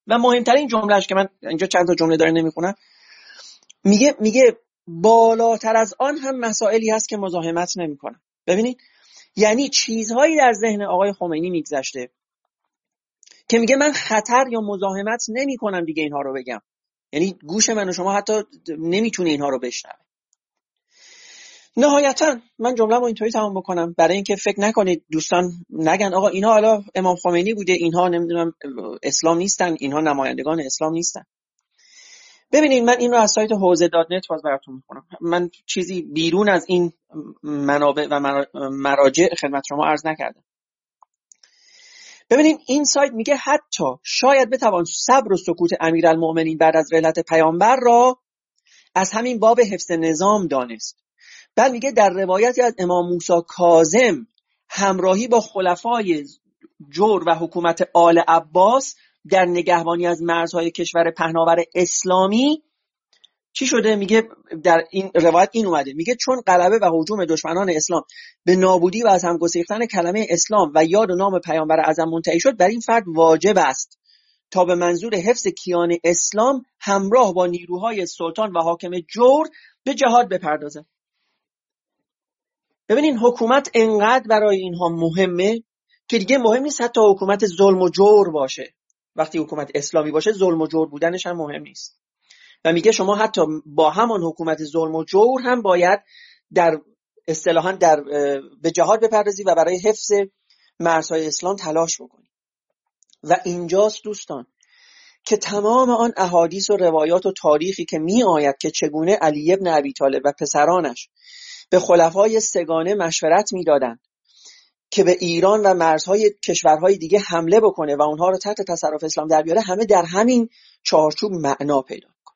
و مهمترین جملهش که من اینجا چند تا جمله داره نمیخونم، میگه بالاتر از آن هم مسائلی هست که مزاحمت نمیکنن. ببینید یعنی چیزهایی در ذهن آقای خمینی میگذشته که میگه من خطر یا مزاحمت نمیکنم دیگه اینها رو بگم، یعنی گوش من و شما حتی نمیتونه اینها رو بشنوه. نهایتا من جمله‌مو اینطوری تمام بکنم برای اینکه فکر نکنید دوستان نگن آقا اینا حالا امام خمینی بوده، اینها نمیدونم اسلام نیستن، اینها نمایندگان اسلام نیستن. ببینید من این رو از سایت حوزه.net باز براتون میخونم. من چیزی بیرون از این منابع و مراجع خدمت شما عرض نکردم. ببینید این سایت میگه حتی شاید بتوان صبر و سکوت امیرالمؤمنین بعد از رحلت پیامبر را از همین باب حفظ نظام دانست. بعد میگه در روایتی از امام موسی کاظم همراهی با خلفای جور و حکومت آل عباس در نگهبانی از مرزهای کشور پهناور اسلامی چی شده؟ میگه در این روایت این اومده، میگه چون غلبه و هجوم دشمنان اسلام به نابودی و از هم گسیختن کلمه اسلام و یاد و نام پیامبر اعظم منتهی شد، بر این فرد واجب است تا به منظور حفظ کیان اسلام همراه با نیروهای سلطان و حاکم جور به جهاد بپردازه. ببینین حکومت انقدر برای اینها مهمه که دیگه مهم نیست حتی حکومت ظلم و جور باشه. وقتی حکومت اسلامی باشه ظلم و جور بودنش هم مهم نیست و میگه شما حتی با همان حکومت ظلم و جور هم باید در اصطلاحاً به جهاد بپردازی و برای حفظ مرزهای اسلام تلاش بکنی. و اینجاست دوستان که تمام آن احادیث و روایات و تاریخی که می آید که چگونه علی ابن ابی طالب و پسرانش به خلفای سگانه مشورت می دادن که به ایران و مرزهای کشورهای دیگه حمله بکنه و اونها رو تحت تصرف اسلام در بیاره، همه در همین چارچوب معنا پیدا کنه.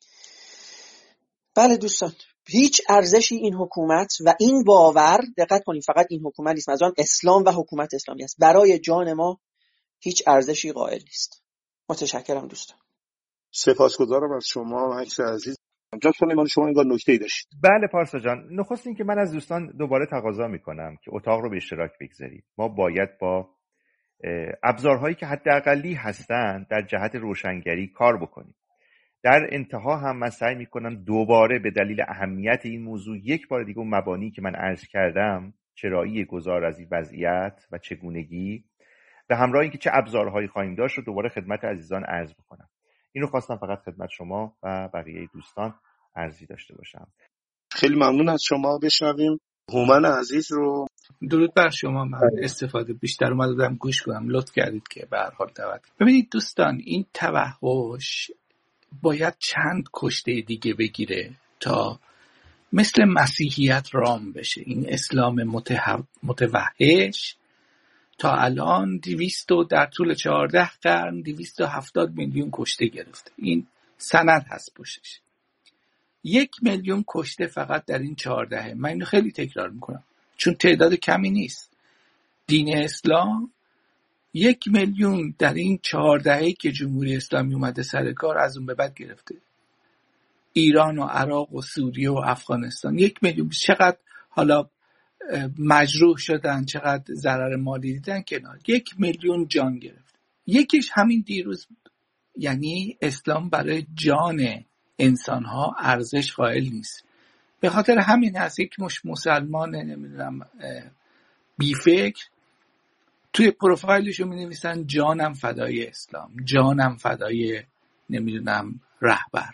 بله دوستان، هیچ ارزشی این حکومت و این باور، دقت کنید فقط این حکومت نیست، مثلا اسلام و حکومت اسلامی است، برای جان ما هیچ ارزشی قائل نیست. متشکرم دوستان. سپاسگزارم از شما عکس عزیز. جناب سلیمانی شما انگار نکته‌ای داشتید. بله پارسا جان، نخست این که من از دوستان دوباره تقاضا میکنم که اتاق رو به اشتراک بگذارید. ما باید با ابزارهایی که حداقلی هستن در جهت روشنگری کار بکنیم. در انتها هم من سعی میکنم دوباره به دلیل اهمیت این موضوع یک بار دیگه اون مبانی که من عرض کردم، چرایی گذار از این وضعیت و چگونگی به همراه اینکه چه ابزارهایی خواهیم داشت رو دوباره خدمت عزیزان عرض بکنم. این رو خواستم فقط خدمت شما و بقیه دوستان عرضی داشته باشم. خیلی ممنون از شما. بشنویم هومن عزیز رو. درود بر شما. من استفاده بیشتر اومدم گوش کنم، لطف کردید که به هر حال دعوت. ببینید دوستان، این توحش باید چند کشته دیگه بگیره تا مثل مسیحیت رام بشه. این اسلام متوحش تا الان 200 در طول 14 قرن 270 میلیون کشته گرفته. این سند هست پشتش. 1 میلیون کشته فقط در این 14. من اینو خیلی تکرار میکنم چون تعداد کمی نیست. دین اسلام 1 میلیون در این 14 که جمهوری اسلامی اومده سر کار از اون به بعد گرفته. ایران و عراق و سوریه و افغانستان 1 میلیون. چقدر حالا مجروح شدن، چقدر ضرر مالی دیدن کنار. 1 میلیون جان گرفت. یکیش همین دیروز بود. یعنی اسلام برای جان انسانها ارزش قائل نیست. به خاطر همین هست یک مش مسلمان نمیدونم بی فکر توی پروفایلشو می نویسن جانم فدای اسلام، جانم فدای نمیدونم رهبر.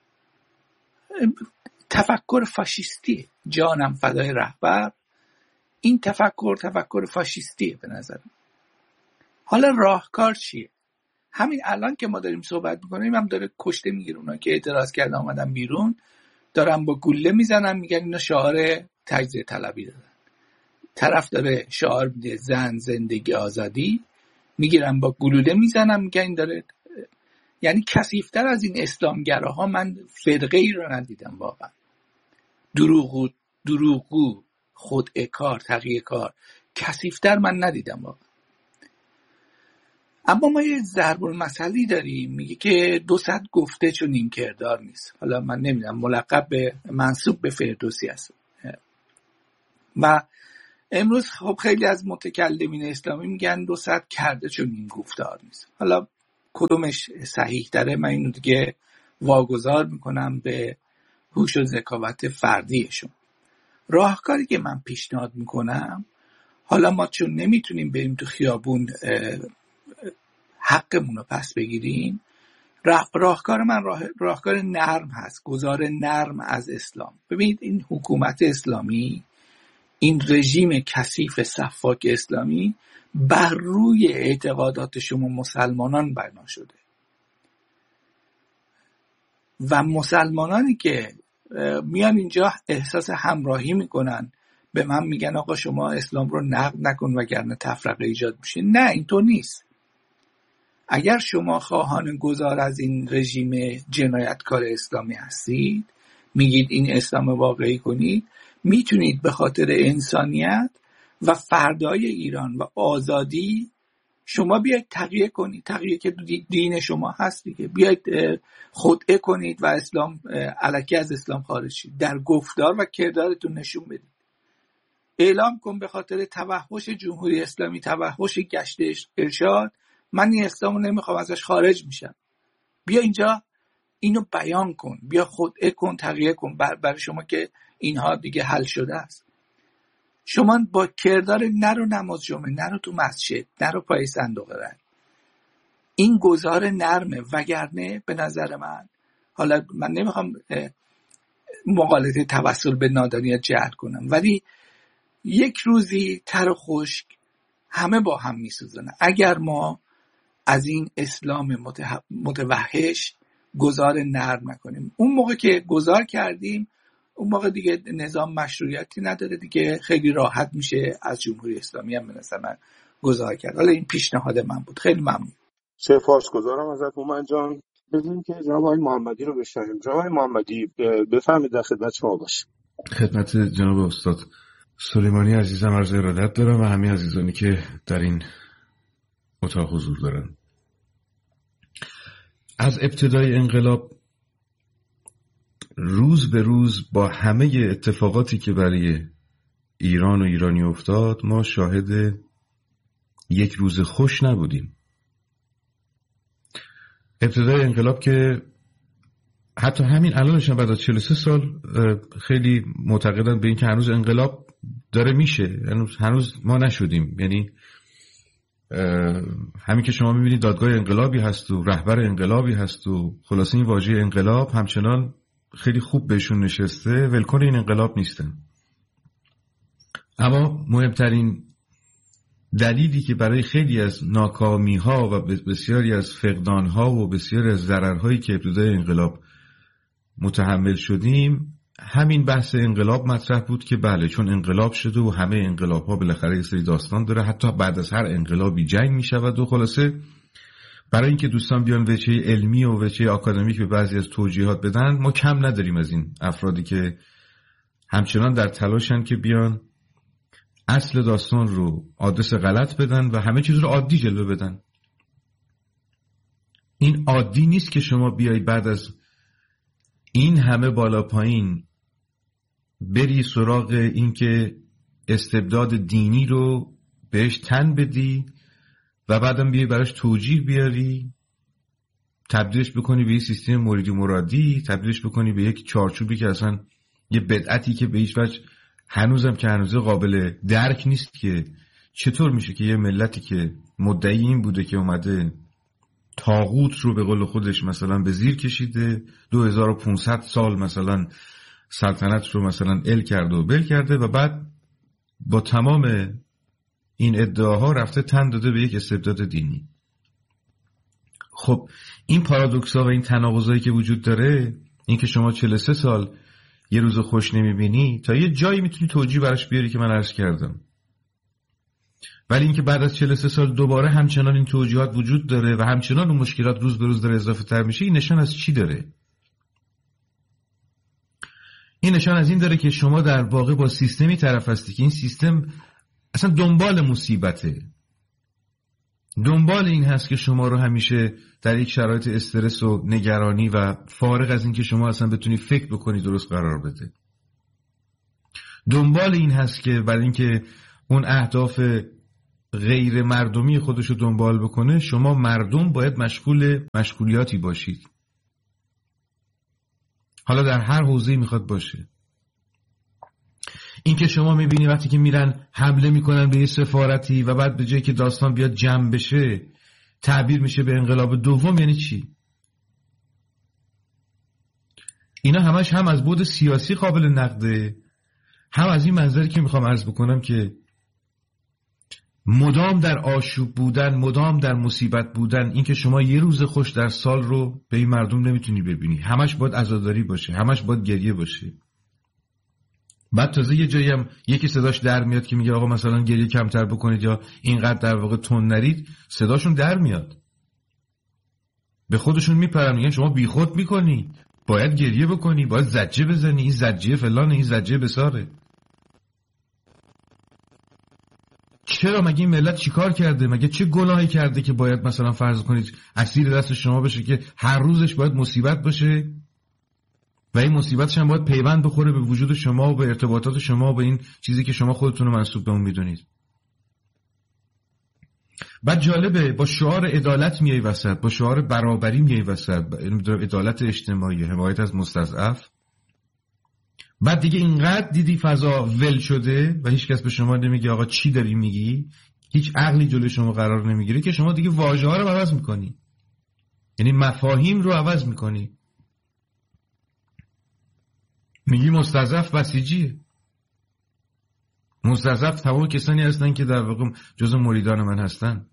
تفکر فاشیستی، جانم فدای رهبر. این تفکر فاشیستیه به نظرم. حالا راهکار چیه؟ همین الان که ما داریم صحبت میکنیم هم داره کشته میگیره. اونا که اعتراض کردن اومدن بیرون دارن با گوله میزنن، میگن اینا شعار تجزیه طلبی دادن. طرف داره شعار میده زن زندگی آزادی، میگیرن با گلوله میزنن، میگن این داره. یعنی کثیف‌تر از این اسلامگراها من فرقه ای رو ندیدم واقعا. دروغگو، خودعکار، تقیه‌کار، کثیف‌تر من ندیدم واقعا. اما ما یه ضرب المثلی داریم میگه که 200 گفته چون این کردار نیست. حالا من نمیدونم ملقب به منسوب به فردوسی هست. و امروز خب خیلی از متکلمین اسلامی میگن 200 کرده چون این گفتار نیست. حالا کدومش صحیح تره، من اینو دیگه واگذار میکنم به هوش و ذکاوت فردیشون. راهکاری که من پیشنهاد میکنم، حالا ما چون نمیتونیم بریم تو خیابون حقمون رو پس بگیریم، راهکار من راهکار نرم هست، گذار نرم از اسلام. ببینید این حکومت اسلامی، این رژیم کثیف سفاک اسلامی بر روی اعتقادات شما مسلمانان بنا شده و مسلمانانی که میان اینجا احساس همراهی میکنن، به من میگن آقا شما اسلام رو نقد نکن وگرنه تفرقه ایجاد میشه. نه، اینطور نیست. اگر شما خواهان گذار از این رژیم جنایتکار اسلامی هستید، میگید این اسلام واقعی کنید، میتونید به خاطر انسانیت و فردای ایران و آزادی شما بیاید تقیه کنید، تقیه که دین شما هست دیگه، بیاید خدعه کنید و اسلام الکی از اسلام خارج شید، در گفتار و کردارتون نشون بدید. اعلام کن به خاطر توحش جمهوری اسلامی، توحش گشت ارشاد، من این اسلامو نمیخوام، ازش خارج میشم. بیا اینجا اینو بیان کن، بیا خدعه کن، تقیه کن. برای شما که اینها دیگه حل شده است. شما با کردار نرو نماز جمعه، نرو تو مسجد، نرو پای صندوق رای. این گذار نرمه، وگرنه به نظر من، حالا من نمیخوام مقالطه توسل به نادانی یا جهل کنم، ولی یک روزی تر و خشک همه با هم میسوزنه اگر ما از این اسلام متوحش گذار نرم نکنیم. اون موقع که گذار کردیم، اون موقع دیگه نظام مشروعیتی نداره دیگه، خیلی راحت میشه از جمهوری اسلامی هم مثلا گذار کرد. حالا این پیشنهاد من بود. خیلی ممنون. سپاسگزارم ازت مومن جان. ببینیم که جناب آقای محمدی رو بشنویم. جناب آقای محمدی بفرمایید، در خدمت شما باشیم. خدمت جناب استاد سلیمانی عزیزم عرض ارادت دارم و همه عزیزانی که در این اتاق حضور دارن. از ابتدای انقلاب روز به روز با همه اتفاقاتی که برای ایران و ایرانی افتاد، ما شاهد یک روز خوش نبودیم. ابتدای انقلاب که حتی همین الانش هم بعد از 43 سال خیلی معتقدن به این که هنوز انقلاب داره میشه، هنوز ما نشدیم. یعنی همین که شما میبینید دادگاه انقلابی هست و رهبر انقلابی هست و خلاصه این واژه انقلاب همچنان خیلی خوب بهشون نشسته، ولکن این انقلاب نیستن. اما مهمترین دلیلی که برای خیلی از ناکامی ها و بسیاری از فقدان ها و بسیاری از ضررهایی که ابتدای انقلاب متحمل شدیم، همین بحث انقلاب مطرح بود که بله چون انقلاب شده و همه انقلاب ها بالاخره یه سری داستان داره، حتی بعد از هر انقلابی جنگ می شود و خلاصه برای اینکه دوستان بیان وجه علمی و وجه آکادمیک به بعضی از توجیهات بدن، ما کم نداریم از این افرادی که همچنان در تلاشن که بیان اصل داستان رو آدرس غلط بدن و همه چیز رو عادی جلوه بدن. این عادی نیست که شما بیای بعد از این همه بالا پایین بری سراغ این که استبداد دینی رو بهش تن بدی و بعدم بیای براش توجیه بیاری، تبدیلش بکنی به یک سیستم موریدی مرادی، تبدیلش بکنی به یک چارچوبی که اصلا یه بدعتی که به هیچ وجه هنوزم که هنوزه قابل درک نیست که چطور میشه که یه ملتی که مدعی این بوده که اومده طاغوت رو به قول خودش مثلا به زیر کشیده، 2500 سال مثلا سلطنت رو مثلا ال کرده و بل کرده و بعد با تمام این ادعاها رفته تن داده به یک استبداد دینی. خب این پارادوکس‌ها و این تناقضایی که وجود داره، این که شما 43 سال یه روز خوش نمیبینی، تا یه جایی میتونی توجیه براش بیاری که من عرض کردم، ولی اینکه بعد از 43 سال دوباره همچنان این توجیهات وجود داره و همچنان اون مشکلات روز به روز داره اضافه تر میشه، این نشان از چی داره؟ این نشان از این داره که شما در واقع با سیستمی طرف هستی که این سیستم اصلا دنبال مصیبته، دنبال این هست که شما رو همیشه در یک شرایط استرس و نگرانی و فارغ از این که شما اصلا بتونی فکر بکنی درست قرار بده. دنبال این هست که برای اینکه اون اهداف غیر مردمی خودشو دنبال بکنه، شما مردم باید مشغول مشغولیاتی باشید، حالا در هر حوزه‌ای میخواد باشه. این که شما میبینی وقتی که میرن حمله میکنن به یه سفارتی و بعد به جایی که داستان بیاد جمع بشه تعبیر میشه به انقلاب دوم، یعنی چی؟ اینا همش هم از بعد سیاسی قابل نقده، هم از این منظری که میخوام عرض بکنم که مدام در آشوب بودن، مدام در مصیبت بودن، این که شما یه روز خوش در سال رو به این مردم نمیتونی ببینی، همش باید عزاداری باشه، همش باید گریه باشه. بعد تازه یه جایی هم یکی صداش در میاد که میگه آقا مثلا گریه کمتر بکنید یا اینقدر در واقع تند نرید، صداشون در میاد، به خودشون میپرن میگن شما بیخود میکنی، باید گریه بکنی، باید زجه بزنی، این زجه فلانه، این زجه بساره. چرا؟ مگه این ملت چیکار کرده؟ مگه چه گناهی کرده که باید مثلا فرض کنید اسیر دست شما بشه که هر روزش باید مصیبت باشه و این مصیبتش هم باید پیوند بخوره به وجود شما و به ارتباطات شما و به این چیزی که شما خودتون رو منسوب به اون میدونید؟ بعد جالبه با شعار عدالت میای وسط، با شعار برابری میای وسط، عدالت اجتماعی، حمایت از مستضعف. بعد دیگه اینقدر دیدی فضا ول شده و هیچ کس به شما نمیگه آقا چی داری میگی، هیچ عقلی جلوی شما قرار نمیگیره که شما دیگه واژه ها رو عوض میکنی، یعنی مفاهیم رو عوض میکنی. میگی مستضعف بسیجیه، مستضعف تمام کسانی هستن که در واقع جزء مریدان من هستن.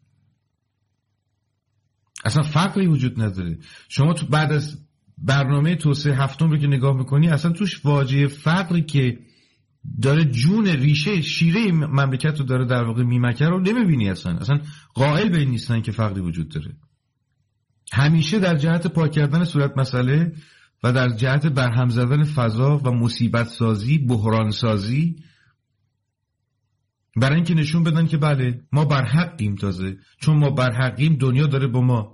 اصلا فقری وجود نداره. شما تو بعد از برنامه توسعه هفتم رو که نگاه میکنی اصلا توش واژه فقری که داره جون ریشه شیره مملکت رو داره در واقع میمکه رو نمیبینی، اصلا قائل به این نیستن که فقری وجود داره. همیشه در جهت پاک کردن صورت مسئله و در جهت برهم زدن فضا و مصیبت سازی، بحران سازی، برای اینکه نشون بدن که بله ما برحقیم. تازه چون ما برحقیم دنیا داره با ما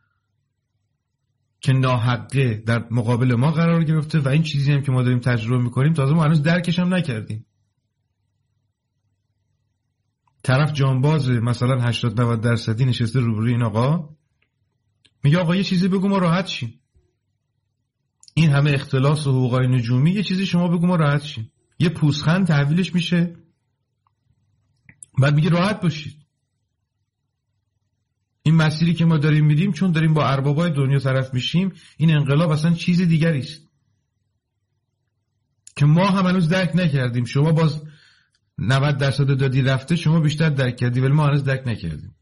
که ناحقه در مقابل ما قرار گرفته و این چیزی هم که ما داریم تجربه میکنیم تازه ما هنوز درکش هم نکردیم. طرف جانباز مثلا 80-90% نشسته روبروی این آقا میگه آقا یه چیزی بگو ما راحت شیم، این همه اختلاس و حقوقای نجومی، یه چیزی شما بگو ما راحت شیم. یه پوزخند تحویلش میشه، بعد میگه راحت باشید. این مسیری که ما داریم میریم چون داریم با اربابای دنیا طرف میشیم، این انقلاب اصلا چیز دیگری است که ما هم هنوز درک نکردیم. شما باز 90% دادی رفته، شما بیشتر درک کردی ولی ما هنوز درک نکردیم.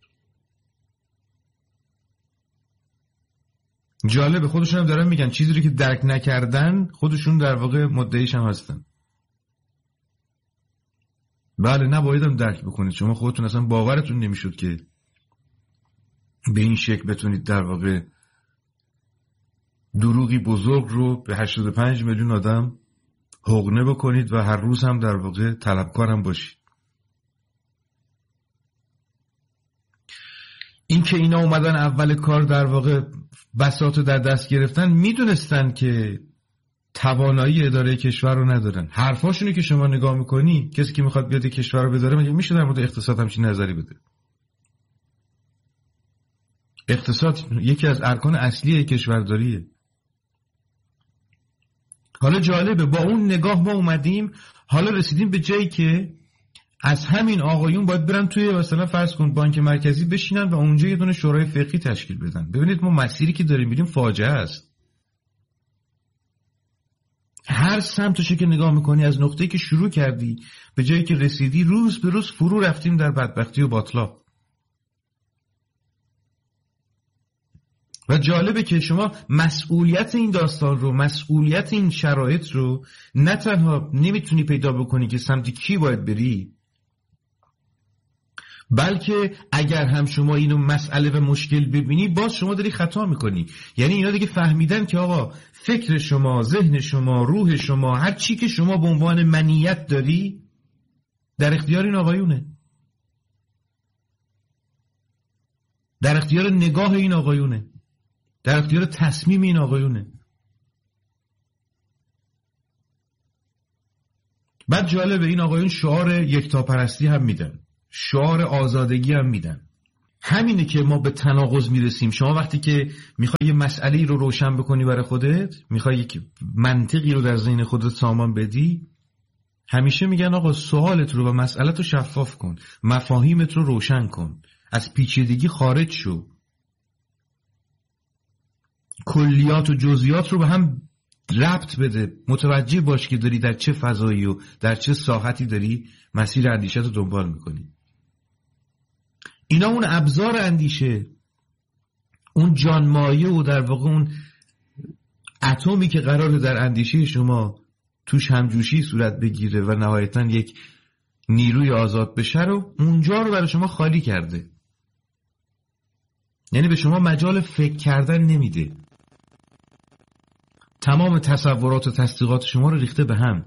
جالبه خودشون هم دارن میگن چیزی رو که درک نکردن خودشون در واقع مدعیش هم هستن. بله نباید هم درک بکنید، شما خودتون اصلا باورتون نمیشد که به این شکل بتونید در واقع دروغی بزرگ رو به 85 میلیون آدم حقنه بکنید و هر روز هم در واقع طلبکار هم باشید. این که اینا اومدن اول کار در واقع بساط در دست گرفتن، میدونستن که توانایی اداره کشور رو ندارن. حرفاشونو که شما نگاه میکنی، کسی که میخواد بیاد کشور رو بداره مگه میشه در مورد اقتصاد همچین نظری بده؟ اقتصاد یکی از ارکان اصلی کشورداریه. حالا جالبه با اون نگاه ما اومدیم، حالا رسیدیم به جایی که از همین آقایون باید برن توی مثلا فرض کن بانک مرکزی بشینن و اونجا یه دونه شورای فقهی تشکیل بدن. ببینید ما مسیری که داریم میریم فاجعه است. هر سمتشو که نگاه میکنی از نقطه‌ای که شروع کردی به جایی که رسیدی، روز به روز فرو رفتیم در بدبختی و باطلاق. و جالبه که شما مسئولیت این داستان رو، مسئولیت این شرایط رو نه تنها نمیتونی پیدا بکنی که سمت کی باید بری، بلکه اگر هم شما اینو مسئله و مشکل ببینی باز شما داری خطا میکنی. یعنی اینا دیگه فهمیدن که آقا فکر شما، ذهن شما، روح شما، هر چی که شما به عنوان منیت داری در اختیار این آقایونه، در اختیار نگاه این آقایونه، در اختیار تصمیم این آقایونه. بعد جالبه این آقایون شعار یکتاپرستی هم میدن. شعار آزادگی هم میدن. همینه که ما به تناقض میرسیم. شما وقتی که میخوای یه مسئله رو روشن بکنی برای خودت، میخوای یک منطقی رو در ذهن خودت سامان بدی، همیشه میگن آقا سوالت رو و مسئلت رو شفاف کن، مفاهیمت رو روشن کن، از پیچیدگی خارج شو، کلیات و جزئیات رو به هم ربط بده، متوجه باش که داری در چه فضایی و در چه ساحتی داری مسیر اندیشت رو دنبال میکنی. اینا اون ابزار اندیشه، اون جانمایه و در واقع اون اتمی که قراره در اندیشه شما توش همجوشی صورت بگیره و نهایتاً یک نیروی آزاد بشه رو اونجا رو برای شما خالی کرده. یعنی به شما مجال فکر کردن نمیده. تمام تصورات و تصدیقات شما رو ریخته به هم.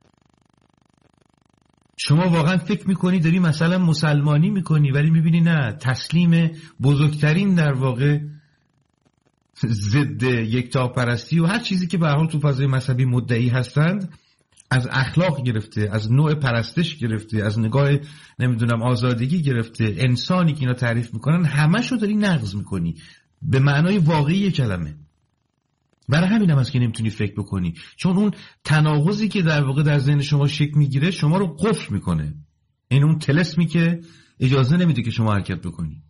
شما واقعا فکر میکنی داری مثلا مسلمانی میکنی، ولی میبینی نه، تسلیم بزرگترین در واقع ضد یکتاپرستی و هر چیزی که به هر حال تو فضای مذهبی مدعی هستند، از اخلاق گرفته، از نوع پرستش گرفته، از نگاه نمیدونم آزادگی گرفته، انسانی که اینا تعریف میکنن همشو داری نقض میکنی به معنای واقعی کلمه. برای همین هم هست که نمیتونی فکر بکنی، چون اون تناقضی که در واقع در ذهن شما شکل میگیره شما رو قفل میکنه. این اون طلسمی که اجازه نمیده که شما حرکت بکنی.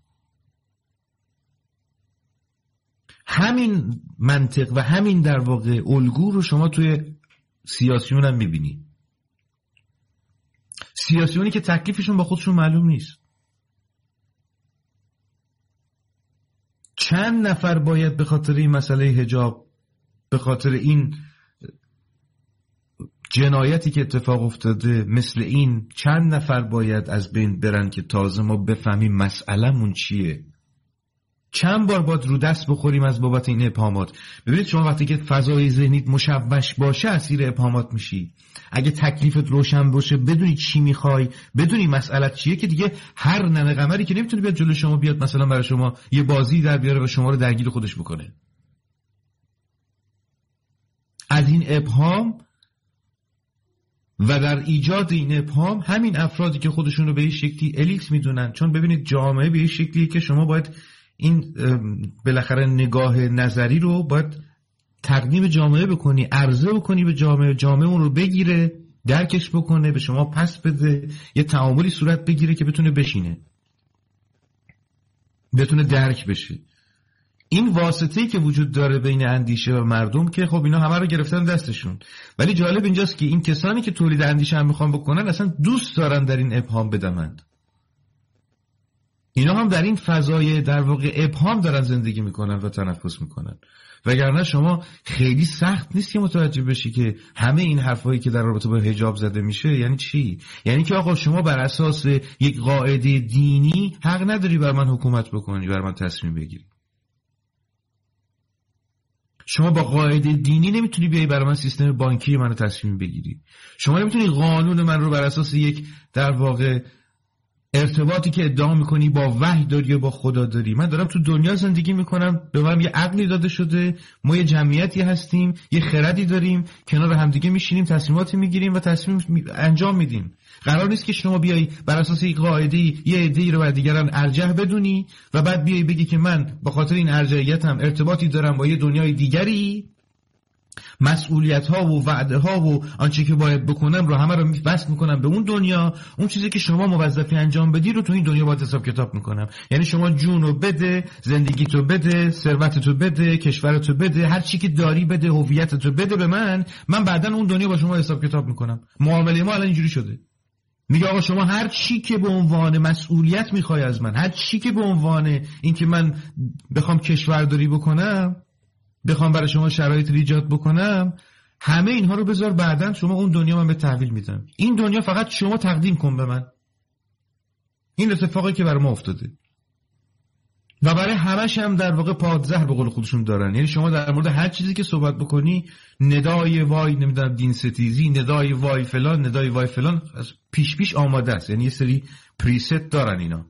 همین منطق و همین در واقع الگو رو شما توی سیاسیون هم میبینی. سیاسیونی که تکلیفشون با خودشون معلوم نیست. چند نفر باید به خاطر این مسئله حجاب، به خاطر این جنایتی که اتفاق افتاده مثل این، چند نفر باید از بین برن که تازه ما بفهمیم مسئله‌مون چیه؟ چند بار باید رو دست بخوریم از بابت این ابهامات؟ ببینید شما وقتی که فضای ذهنیت مشوش باشه اسیر ابهامات میشی. اگه تکلیفت روشن باشه، بدونی چی میخوای، بدونی مسئلت چیه، که دیگه هر ننه قمری که نمیتونه بیاد جلو شما بیاد مثلا برای شما یه بازی در بیاره و شما رو درگیر خودش بکنه. از این ابهام و در ایجاد این ابهام همین افرادی که خودشون رو به این شکلی الیت میدونن، چون ببینید جامعه به این شکلیه که شما باید این بالاخره نگاه نظری رو باید تقدیم جامعه بکنی، عرضه بکنی به جامعه، جامعه اون رو بگیره، درکش بکنه، به شما پس بده، یه تعاملی صورت بگیره که بتونه بشینه، بتونه درک بشه. این واسطه‌ای که وجود داره بین اندیشه و مردم که خب اینا همه رو گرفتن دستشون. ولی جالب اینجاست که این کسانی که تولید اندیشه هم میخوان بکنن اصلا دوست دارن در این ابهام بدمند. اینا هم در این فضای در واقع ابهام دارن زندگی میکنن و تنفس میکنن. وگرنه شما خیلی سخت نیست که متوجه بشی که همه این حرفایی که در رابطه با حجاب زده میشه یعنی چی؟ یعنی که آقا شما بر اساس یک قاعده دینی حق نداری بر من حکومت بکنی، بر من تصمیم بگیری. شما با قاعده دینی نمیتونی بیایی برای من سیستم بانکی منو تصمیم بگیری. شما نمیتونی قانون من رو بر اساس یک در واقع ارتباطی که ادعا میکنی با وحی داری و با خدا داری. من دارم تو دنیا زندگی میکنم، به من یه عقلی داده شده، ما یه جمعیتی هستیم، یه خردی داریم، کنار همدیگه میشینیم، تصمیماتی میگیریم و تصمیم انجام میدیم. قرار نیست که شما بیایی بر اساس یک قاعده یه عده‌ای رو بر دیگران ارجح بدونی و بعد بیایی بگی که من به خاطر این ارجحیتم ارتباطی دارم با یه دنیای دیگری، مسئولیت‌ها و وعده‌ها و آنچه که باید بکنم رو همه رو وصل میکنم به اون دنیا. اون چیزی که شما موظفی انجام بدی رو تو این دنیا باید حساب کتاب میکنم. یعنی شما جونو بده، زندگیتو بده، ثروتتو بده، کشورتو بده، هر چی که داری بده، هویتتو بده به من بعداً اون دنیا با شما حساب کتاب میکنم. معامله ما الان اینجوری شده. میگه آقا شما هر چی که به عنوان مسئولیت میخوای از من، هر چی که به عنوان این که من بخوام کشورداری بکنم، بخوام برای شما شرایط ایجاد بکنم، همه اینها رو بذار بعدن شما اون دنیا من به تحویل میدم. این دنیا فقط شما تقدیم کن به من. این اتفاقی که برای ما افتاده و برای همش هم در واقع پادزهر به قول خودشون دارن. یعنی شما در مورد هر چیزی که صحبت بکنی، ندای وای نمیدونم دین ستیزی، ندای وای فلان، ندای وای فلان پیش آماده است. یعنی یه سری پریست دارن اینا.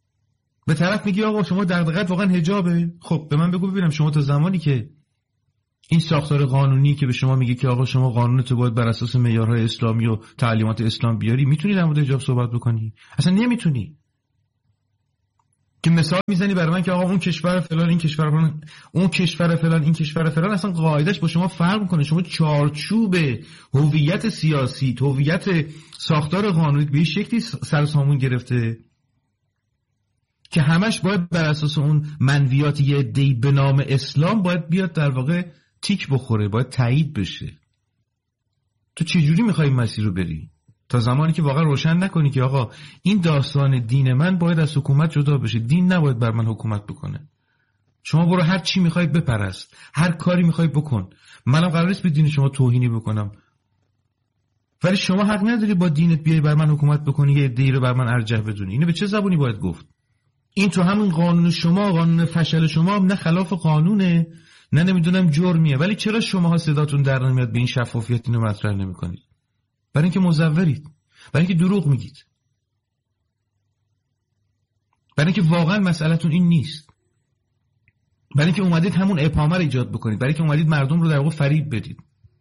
به طرف میگی آقا شما دغدغت واقعا حجابه. خب به من بگو ببینم، شما تا زمانی که این ساختار قانونی که به شما میگه که آقا شما قانونت باید بر اساس معیارهای اسلامی و تعلیمات اسلام بیاری، میتونی در مورد حجاب صحبت بکنی؟ اصلا نمیتونی. که مثال میزنی برای من که آقا اون کشور فلان، این کشور فلان، اون کشور فلان، این کشور فلان، اصلا قاعدش با شما فرق میکنه. شما چارچوب هویت سیاسی، هویت ساختار قانونی به شکلی سر سامون گرفته که همش باید بر اساس اون منویات یه عده‌ای به نام اسلام باید بیاد در واقع تیک بخوره، باید تایید بشه. تو چجوری میخوای مسیر رو بری؟ تا زمانی که واقعا روشن نکنی که آقا این داستان دین من باید از حکومت جدا بشه، دین نباید بر من حکومت بکنه. شما برو هر چی میخوای بپرست، هر کاری میخوای بکن، منم قرار نیست به دین شما توهینی بکنم، ولی شما حق نداری با دینت بیای بر من حکومت بکنی، یه عده‌ای رو بر من ارجح بدونی. اینو به چه زبونی باید گفت؟ این تو همون قانون شما، قانون فشل شما، نه خلاف قانونه نه نمیدونم جرمیه، ولی چرا شماها صداتون در نمیاد به این شفافیت اینو مطرح نمیکنید؟ برای اینکه مزورید، برای اینکه دروغ میگید، برای اینکه واقعا مسئله‌تون این نیست، برای اینکه اومدید همون اپامه رو ایجاد بکنید، برای اینکه اومدید مردم رو در واقع فریب بدید.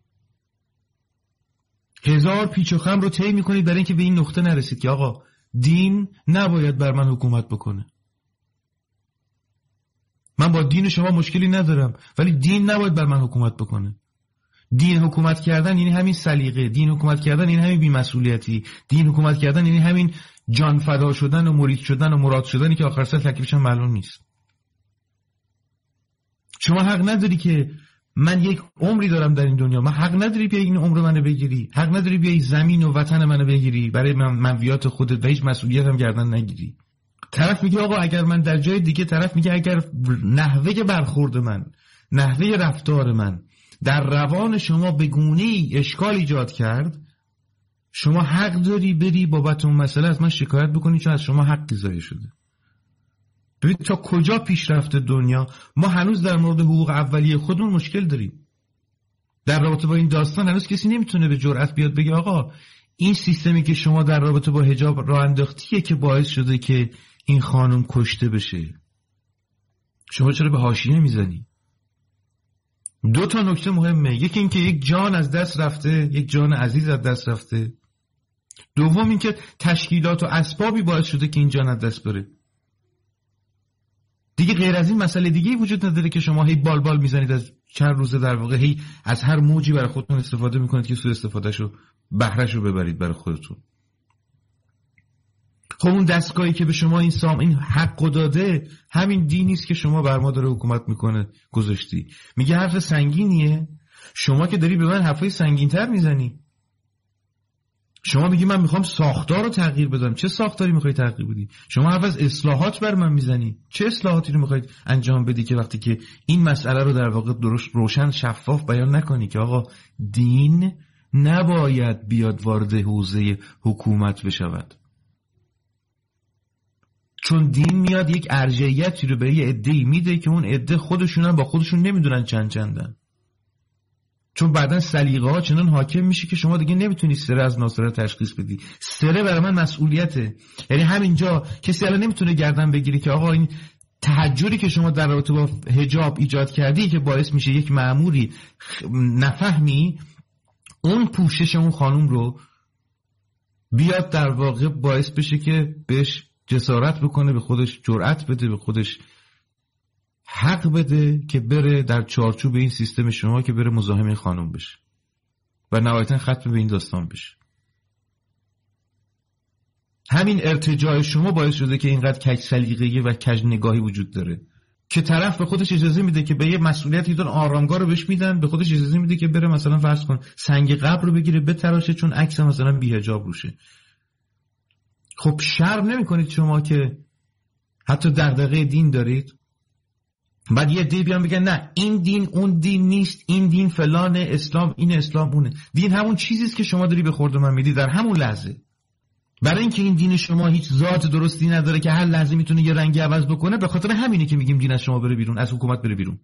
هزار پیچ و خم رو طی میکنید برای اینکه به این نقطه نرسید که آقا دین نباید بر من حکومت بکنه. من با دین شما مشکلی ندارم، ولی دین نباید بر من حکومت بکنه. دین حکومت کردن یعنی همین سلیقه، دین حکومت کردن یعنی همین بی‌مسئولیتی، دین حکومت کردن یعنی همین جان فدا شدن و مرید شدن و مراد شدنی که آخر سر تکلیفش هم معلوم نیست. شما حق نداری که من یک عمری دارم در این دنیا، من حق نداری بیای این عمر منو بگیری، حق نداری بیای زمین و وطن منو بگیری، برای منویات خودت و هیچ مسئولیت هم گردن نگیری. طرف میگه آقا اگر من در جای دیگه، طرف میگه اگر نحوه برخورد من، نحوه رفتار من در روان شما به گونه‌ای اشکال ایجاد کرد، شما حق داری بری بابت اون مسئله از من شکایت بکنی، چون از شما حقی ضایع شده. ببین تا کجا پیشرفت دنیا. ما هنوز در مورد حقوق اولیه خودمون مشکل داریم. در رابطه با این داستان هنوز کسی نمیتونه به جرئت بیاد بگه آقا این سیستمی که شما در رابطه با حجاب راه انداختیه که باعث شده که این خانم کشته بشه. شما چرا به حاشیه میزنی؟ دو تا نکته مهمه. یکی این که یک جان از دست رفته، یک جان عزیز از دست رفته. دوم این که تشکیلات و اسبابی باعث شده که این جان از دست بره. دیگه غیر از این مسئله دیگه وجود نداره که شما هی بال میزنید از چند روزه در واقع هی از هر موجی برای خودتون استفاده میکنید که سوء استفادهشو بهرهشو ببرید برای خودتون. خب اون دستگاهی که به شما این حقو داده همین دینی است که شما بر ما داره حکومت میکنه گذاشتی. میگه حرف سنگینیه، شما که داری به من حرفای سنگین‌تر میزنی. شما میگی من میخوام ساختار رو تغییر بدم. چه ساختاری میخوای تغییر بدی؟ شما حرف از اصلاحات بر من میزنی. چه اصلاحاتی رو میخواید انجام بدی که وقتی که این مسئله رو در واقع درست روشن شفاف بیان نکنی که آقا دین نباید بیاد وارد حوزه حکومت بشود، چون دین میاد یک ارجحیتی رو به یه عده‌ای میده که اون عده خودشون هم با خودشون نمیدونن چندن، چون بعدن سلیقه ها چنان حاکم میشه که شما دیگه نمیتونی سره از ناسره تشخیص بدی. سره برای من مسئولیته. یعنی همینجا کسی الان نمیتونه گردن بگیری که آقا این تحجری که شما در رابطه با حجاب ایجاد کردی که باعث میشه یک مأموری نفهمی اون پوشش اون خانم رو بیاد در واقع باعث بشه که بهش جسارت بکنه، به خودش جرأت بده، به خودش حق بده که بره در چارچوب این سیستم شما که بره مزاحم این خانم بشه و نهایتاً ختم به این داستان بشه. همین ارتجاع شما باعث شده که اینقدر کج سلیقه‌ای و کج نگاهی وجود داره که طرف به خودش اجازه میده که به یه مسئولیتی دون آرامگاه رو بهش میدن، به خودش اجازه میده که بره مثلا فرض کن سنگ قبر رو بگیره بتراشه چون عکس مثلا بی حجاب روشه. خب شرم نمی‌کنید شما که حتی دغدغه دین دارید؟ بعد یه دی بیان بگن نه این دین اون دین نیست، این دین فلانه، اسلام این، اسلام اونه. دین همون چیزیست که شما داری به خورد من میدی در همون لحظه. برای اینکه این دین شما هیچ ذات درستی نداره که هر لحظه میتونه یه رنگی عوض بکنه، به خاطر همینه که میگیم دین از شما بره بیرون، از حکومت بره بیرون.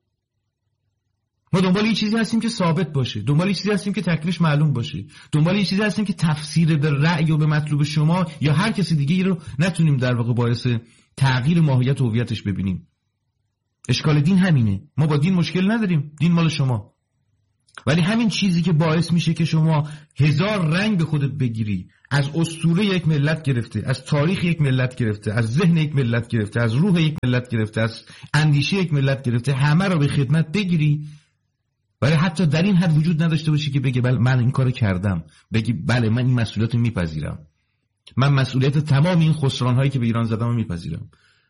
ما دنبال یه چیزی هستیم که ثابت باشه، دنبال یه چیزی هستیم که تکلیفش معلوم باشه، دنبال یه چیزی هستیم که تفسیر به رأی و به مطلوب شما یا هر کسی دیگه رو نتونیم در واقع باعث تغییر ماهیت و هویتش ببینیم. اشکال دین همینه. ما با دین مشکل نداریم، دین مال شما. ولی همین چیزی که باعث میشه که شما 1000 رنگ به خودت بگیری، از اسطوره یک ملت گرفته، از تاریخ یک ملت گرفته، از ذهن یک ملت گرفته، از روح یک ملت گرفته، از اندیشه یک ملت گرفته، همه رو به خدمت بگیری، ولی حتی در این حد وجود نداشته باشی که بگی بله من این کارو کردم، بگی بله من این مسئولیت رو میپذیرم، من مسئولیت تمام این خسران‌هایی که به ایران زدم رو میپذیرم،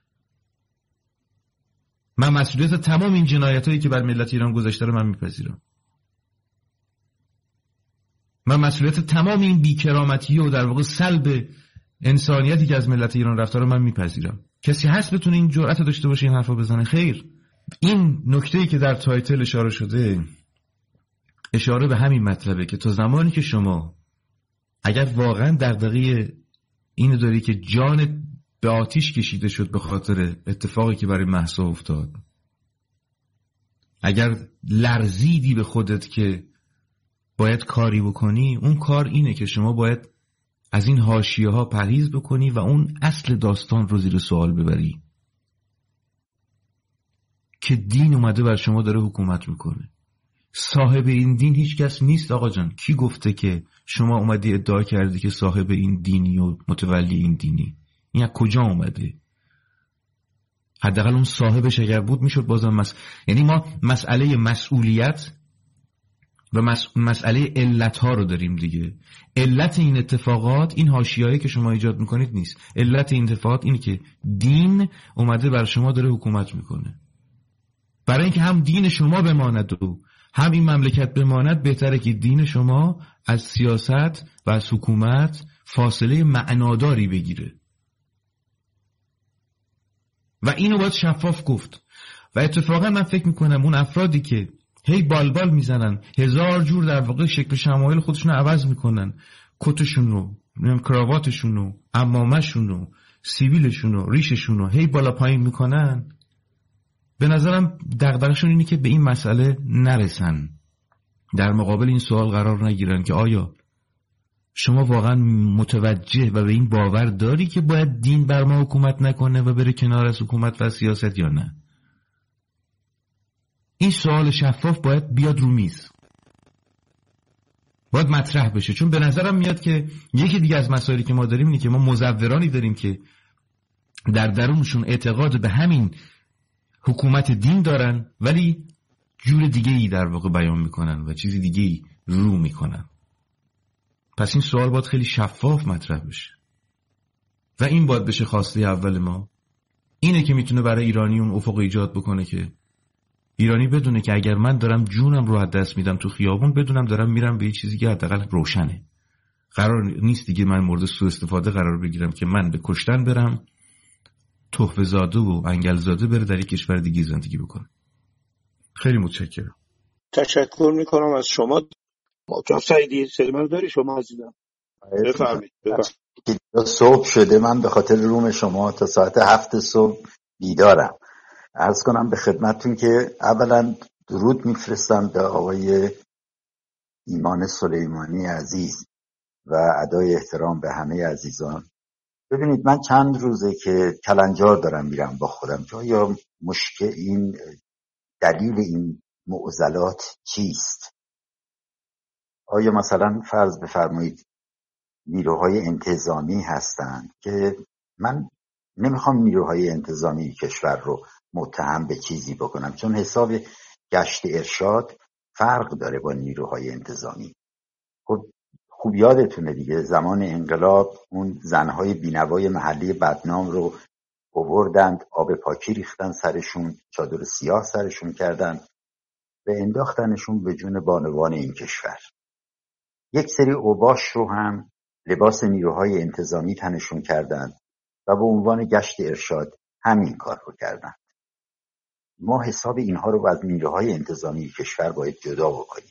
من مسئولیت تمام این جنایتایی که بر ملت ایران گذشته رو من میپذیرم، من مسئولیت تمام این بیکرامتی و در واقع سلب انسانیتی که از ملت ایران رفته رو من میپذیرم. کسی هست بتونه این جرأت داشته باشه این حرفا بزنه؟ خیر. این نکته‌ای که در تایتل اشاره شده اشاره به همین مطلبه که تا زمانی که شما اگر واقعا دغدغه اینو داری که جان به آتیش کشیده شد به خاطر اتفاقی که برای مهسا افتاد، اگر لرزیدی به خودت که باید کاری بکنی، اون کار اینه که شما باید از این حاشیه ها پرهیز بکنی و اون اصل داستان رو زیر سوال ببری که دین اومده بر شما داره حکومت میکنه. صاحب این دین هیچ کس نیست آقا جان. کی گفته که شما اومدی ادعا کردی که صاحب این دینی و متولی این دینی؟ این از کجا اومده؟ حداقل اون صاحبش اگر بود میشد بازم یعنی ما مسئله مسئولیت و مسئله علت ها رو داریم دیگه. علت این اتفاقات این حاشیه‌ای که شما ایجاد میکنید نیست. علت این اتفاقات اینه که دین اومده بر شما داره حکومت میکنه. برای اینکه هم دین شما بماند و هم این مملکت بماند، بهتره که دین شما از سیاست و از حکومت فاصله معناداری بگیره و اینو باید شفاف گفت. و اتفاقا من فکر میکنم اون افرادی که هی بالبال میزنن، 1000 جور در واقع شکل شمایل خودشون رو عوض میکنن، کتشون رو، کراواتشون رو، عمامه‌شون رو، سیبیلشون رو، ریششون رو هی بالا پایین میکنن، به نظرم دغدغه‌شون اینه که به این مسئله نرسن، در مقابل این سوال قرار نگیرن که آیا شما واقعا متوجه و به این باور داری که باید دین بر ما حکومت نکنه و بره کنار از حکومت و سیاست یا نه؟ این سوال شفاف باید بیاد رو میز، باید مطرح بشه. چون به نظرم میاد که یکی دیگه از مسائلی که ما داریم اینه که ما مزورانی داریم که در درونشون اعتقاد به همین حکومت دین دارن ولی جور دیگه ای در واقع بیان میکنن و چیزی دیگه ای رو میکنن. پس این سوال باید خیلی شفاف مطرح بشه و این باید بشه خواسته اول ما. اینه که میتونه برای ایرانی اون افق ایجاد بکنه که ایرانی بدونه که اگر من دارم جونم رو از دست میدم تو خیابون، بدونم دارم میرم به یه چیزی که حداقل روشنه. قرار نیست دیگه من مورد سوء استفاده قرار بگیرم که من به کشتن برم، تحفه زاده و انگل زاده بره در یک کشور دیگه زندگی بکنه. خیلی متشکرم. تشکر میکنم از شما. جناب سعیدی صدای من داری شما عزیزم؟ بفرمایید. صبح شده، من به خاطر روم شما تا ساعت 7 صبح بیدارم. عرض کنم به خدمتتون که اولا درود میفرستم به آقای ایمان سلیمانی عزیز و ادای احترام به همه عزیزان. ببینید من چند روزه که کلنجار دارم میرم با خودم که آیا مشکل این دلیل این معضلات چیست؟ آیا مثلا فرض بفرمایید نیروهای انتظامی هستند که من نمیخوام نیروهای انتظامی کشور رو متهم به چیزی بکنم، چون حساب گشت ارشاد فرق داره با نیروهای انتظامی. خوب یادتونه دیگه زمان انقلاب اون زنهای بینوای محلی بدنام رو آوردند، آب پاکی ریختن سرشون، چادر سیاه سرشون کردن و انداختنشون به جون بانوان این کشور. یک سری اوباش رو هم لباس نیروهای انتظامی تنشون کردند و به عنوان گشت ارشاد همین کار رو کردند. ما حساب اینها رو از نیروهای انتظامی کشور باید جدا بکنیم.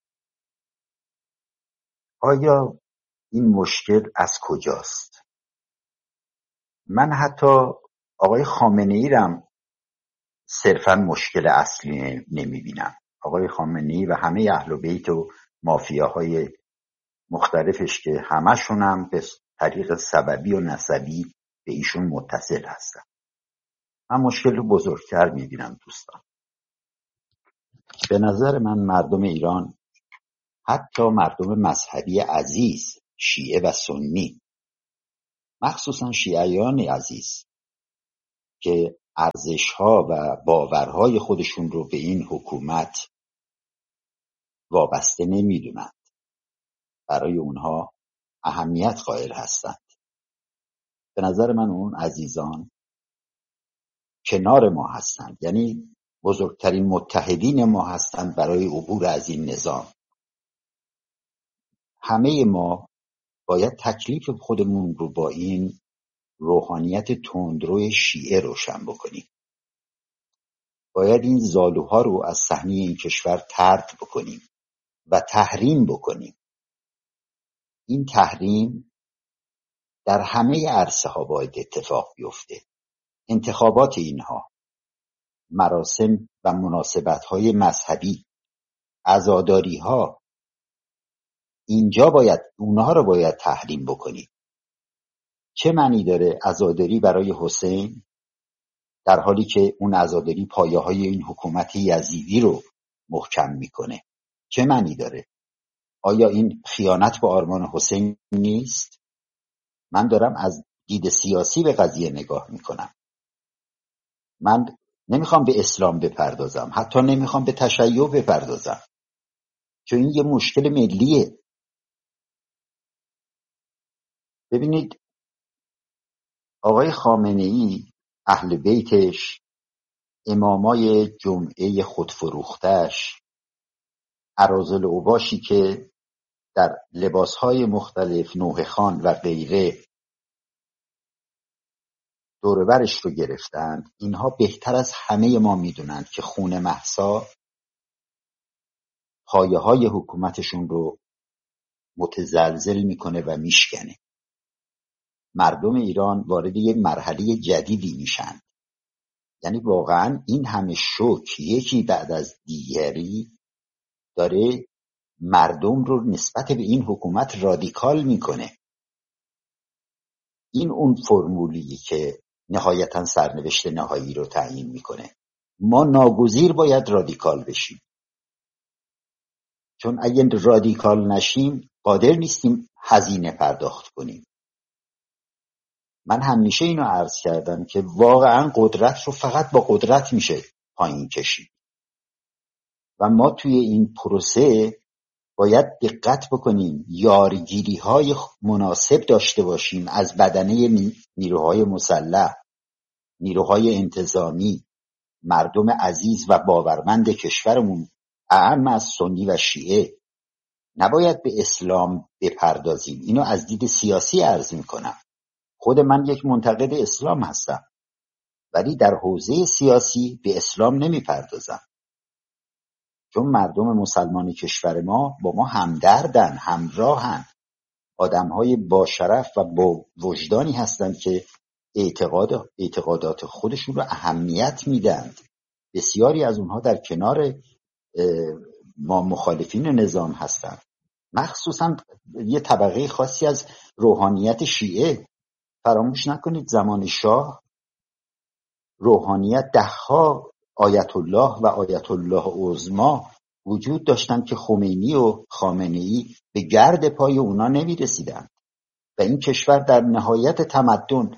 آیا این مشکل از کجاست؟ من حتی آقای خامنه‌ای رم صرفاً مشکل اصلی نمیبینم. آقای خامنه‌ای و همه اهل بیت و مافیاهای مختلفش که همشون هم به طریق سببی و نسبی به ایشون متصل هستن. من مشکل رو بزرگتر میبینم دوستان. به نظر من مردم ایران، حتی مردم مذهبی عزیز، شیعه و سنی، مخصوصا شیعیان عزیز که ارزش‌ها و باورهای خودشون رو به این حکومت وابسته نمیدونن، برای اونها اهمیت قائل هستند. به نظر من اون عزیزان کنار ما هستند، یعنی بزرگترین متحدین ما هستند برای عبور از این نظام. همه ما باید تکلیف خودمون رو با این روحانیت تندرو شیعه روشن بکنیم. باید این زالوها رو از صحنه این کشور طرد بکنیم و تحریم بکنیم. این تحریم در همه عرصه ها باید اتفاق بیفته. انتخابات اینها، مراسم و مناسبت های مذهبی، عزاداری ها، اینجا باید اونها رو باید تحریم بکنیم. چه معنی داره عزاداری برای حسین در حالی که اون عزاداری پایه های این حکومت یزیدی رو محکم میکنه؟ چه معنی داره؟ آیا این خیانت به آرمان حسین نیست؟ من دارم از دید سیاسی به قضیه نگاه میکنم. من نمیخوام به اسلام بپردازم، حتی نمیخوام به تشیع بپردازم، چون این یه مشکل ملیه. ببینید آقای خامنه‌ای، اهل بیتش، امامای جمعه خودفروختش، اراذل اوباشی که در لباسهای مختلف، نوح خان و غیره دوربرش رو گرفتند، اینها بهتر از همه ما میدونند که خون مهسا پایه های حکومتشون رو متزلزل میکنه و میشکنه. مردم ایران وارد یک مرحله جدیدی میشن. یعنی واقعا این همه شوک یکی بعد از دیگری داره مردم رو نسبت به این حکومت رادیکال میکنه. این اون فرمولی که نهایتا سرنوشت نهایی رو تعیین میکنه. ما ناگزیر باید رادیکال بشیم، چون اگه رادیکال نشیم قادر نیستیم هزینه پرداخت کنیم. من همیشه اینو عرض کردم که واقعا قدرت رو فقط با قدرت میشه پایین کشید و ما توی این پروسه باید دقت بکنیم، یارگیری های مناسب داشته باشیم از بدنه نیروهای مسلح، نیروهای انتظامی، مردم عزیز و باورمند کشورمون، اعم از سنی و شیعه. نباید به اسلام بپردازیم. اینو از دید سیاسی عرض میکنم. خود من یک منتقد اسلام هستم، ولی در حوزه سیاسی به اسلام نمیپردازم، چون مردم مسلمان کشور ما با ما همدردن، همراهن، آدمهای با شرف و با وجدانی هستند که اعتقادات خودشون رو اهمیت میدن. بسیاری از اونها در کنار ما مخالفین نظام هستند، مخصوصا یه طبقه خاصی از روحانیت شیعه. فراموش نکنید زمان شاه روحانیت دهها آیت الله و آیت الله عظما وجود داشتند که خمینی و خامنه‌ای به گرد پای اونا نمی رسیدن و این کشور در نهایت تمدن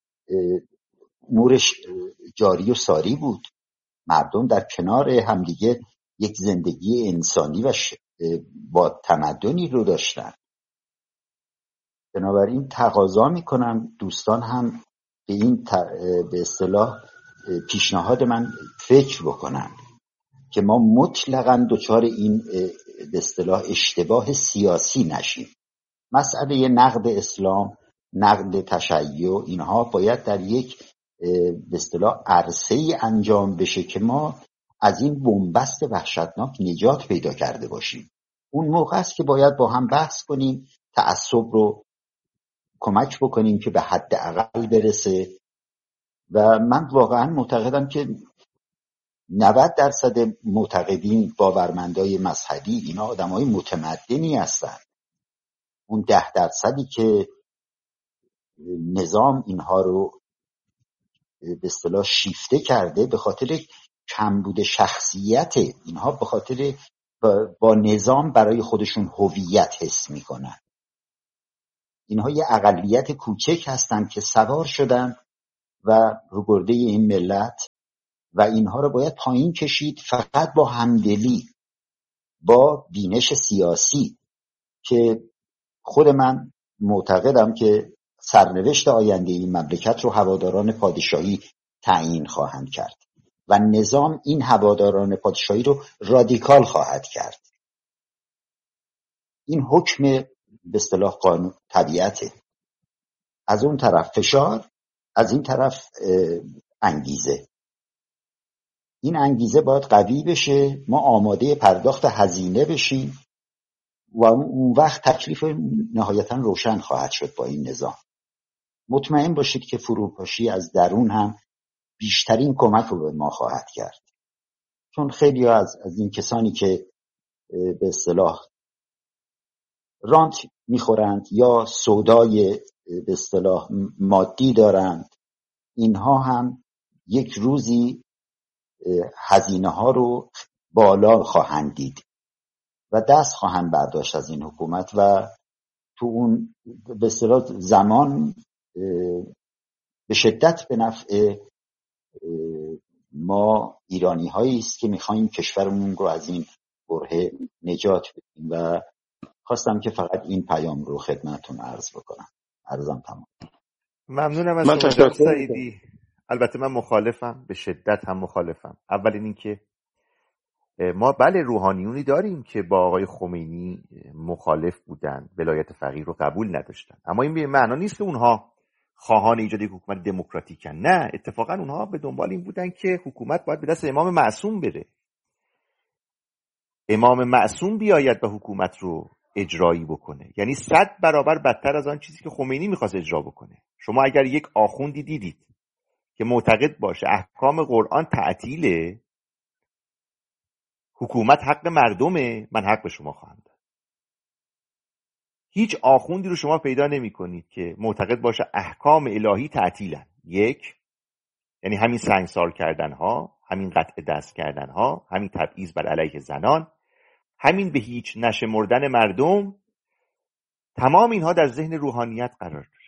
نورش جاری و ساری بود. مردم در کنار همدیگه یک زندگی انسانی و با تمدنی رو داشتن. بنابراین تقاضا میکنم دوستان هم به این به اصطلاح پیشنهاد من فکر بکنن که ما مطلقاً دچار این به اصطلاح اشتباه سیاسی نشیم. مسئله نقد اسلام، نقد تشیع، اینها باید در یک به اصطلاح عرصه‌ای انجام بشه که ما از این بنبست وحشتناک نجات پیدا کرده باشیم. اون موقع است که باید با هم بحث کنیم، تعصب رو کمک بکنیم که به حداقل برسه. و من واقعا معتقدم که 90% معتقدین، باورمندای مذهبی، اینا آدمای متمدنی هستن. اون 10% که نظام اینها رو به اصطلاح شیفته کرده به خاطر کمبود شخصیت اینها، به خاطر با نظام برای خودشون هویت حس میکنن. اینها یه اقلیت کوچک هستن که سوار شدن و رو گرده این ملت و اینها رو باید پایین کشید فقط با همدلی، با بینش سیاسی که خود من معتقدم که سرنوشت آینده این مملکت رو هواداران پادشاهی تعیین خواهند کرد و نظام این هواداران پادشاهی رو رادیکال خواهد کرد. این حکم به اصطلاح قانون طبیعته. از اون طرف فشار، از این طرف انگیزه. این انگیزه باید قوی بشه، ما آماده پرداخت هزینه بشیم و اون وقت تکلیف نهایتا روشن خواهد شد با این نظام. مطمئن باشید که فروپاشی از درون هم بیشترین کمک رو به ما خواهد کرد، چون خیلی از این کسانی که به اصطلاح رانت میخورند یا سودای به اصطلاح مادی دارند، اینها هم یک روزی هزینه ها رو بالا خواهند دید و دست خواهند برداشت از این حکومت و تو اون به اصطلاح زمان به شدت به نفع ما ایرانی هایی است که میخوایم کشورمون رو از این برهه نجات بدیم و خواستم که فقط این پیام رو خدمتتون عرض بکنم. عرضم تمام. ممنونم از شما جناب سعیدی. البته من مخالفم، به شدت هم مخالفم. اولین این که ما بله روحانیونی داریم که با آقای خمینی مخالف بودن، ولایت فقیه رو قبول نداشتن، اما این به معنا نیست که اونها خواهان ایجاد یک حکومت دموکراتیکن. نه، اتفاقا اونها به دنبال این بودن که حکومت باید به دست امام معصوم بره، امام معصوم بیاید و حکومت رو اجرایی بکنه، یعنی 100 برابر بدتر از آن چیزی که خمینی میخواست اجرا بکنه. شما اگر یک آخوندی دیدید که معتقد باشه احکام قرآن تعطیله، حکومت حق مردمه، من حق به شما خواهم داد. هیچ آخوندی رو شما پیدا نمی کنید که معتقد باشه احکام الهی تعطیلن. یک، یعنی همین سنگسار کردن ها، همین قطع دست کردن ها، همین تبعیض بر علیه زنان، همین به هیچ نشمردن مردم، تمام اینها در ذهن روحانیت قرار داره.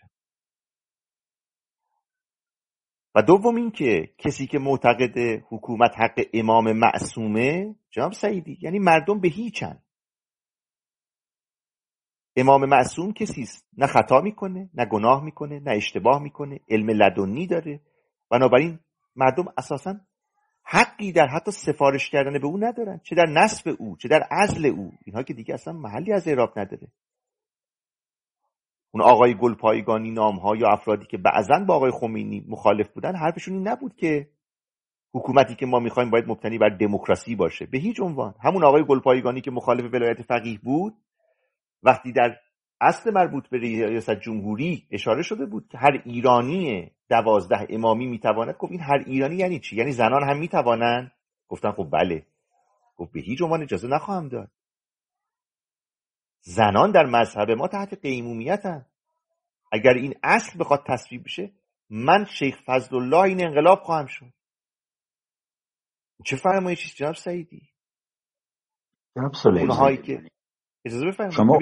و دوم این که کسی که معتقد حکومت حق امام معصومه، جناب سعیدی، یعنی مردم به هیچن. امام معصوم کسی است نه خطا میکنه، نه گناه میکنه، نه اشتباه میکنه، علم لدنی داره، بنابراین مردم اساساً حقی در حتی سفارش کردن به او ندارن، چه در نصب او چه در عزل او. اینها که دیگه اصلا محلی از اعراب نداره. اون آقای گلپایگانی نامها یا افرادی که بعضاً با آقای خمینی مخالف بودن، حرفشون این نبود که حکومتی که ما میخوایم باید مبتنی بر دموکراسی باشه، به هیچ عنوان. همون آقای گلپایگانی که مخالف ولایت فقیه بود، وقتی در اصل مربوط به ریاست جمهوری اشاره شده بود که هر ایرانی 12 امامی میتواند، گفت این هر ایرانی یعنی چی؟ یعنی زنان هم میتوانند؟ گفتن خب بله. گفت به هیچ عنوان اجازه نخواهم داد. زنان در مذهب ما تحت قیمومیتن. اگر این اصل بخواد تصویب بشه، من شیخ فضل الله این انقلاب خواهم شد. چه فرمایید چیست جناب سعیدی؟ جناب سلیمانی، اونهایی که اجازه بفرمایید، شما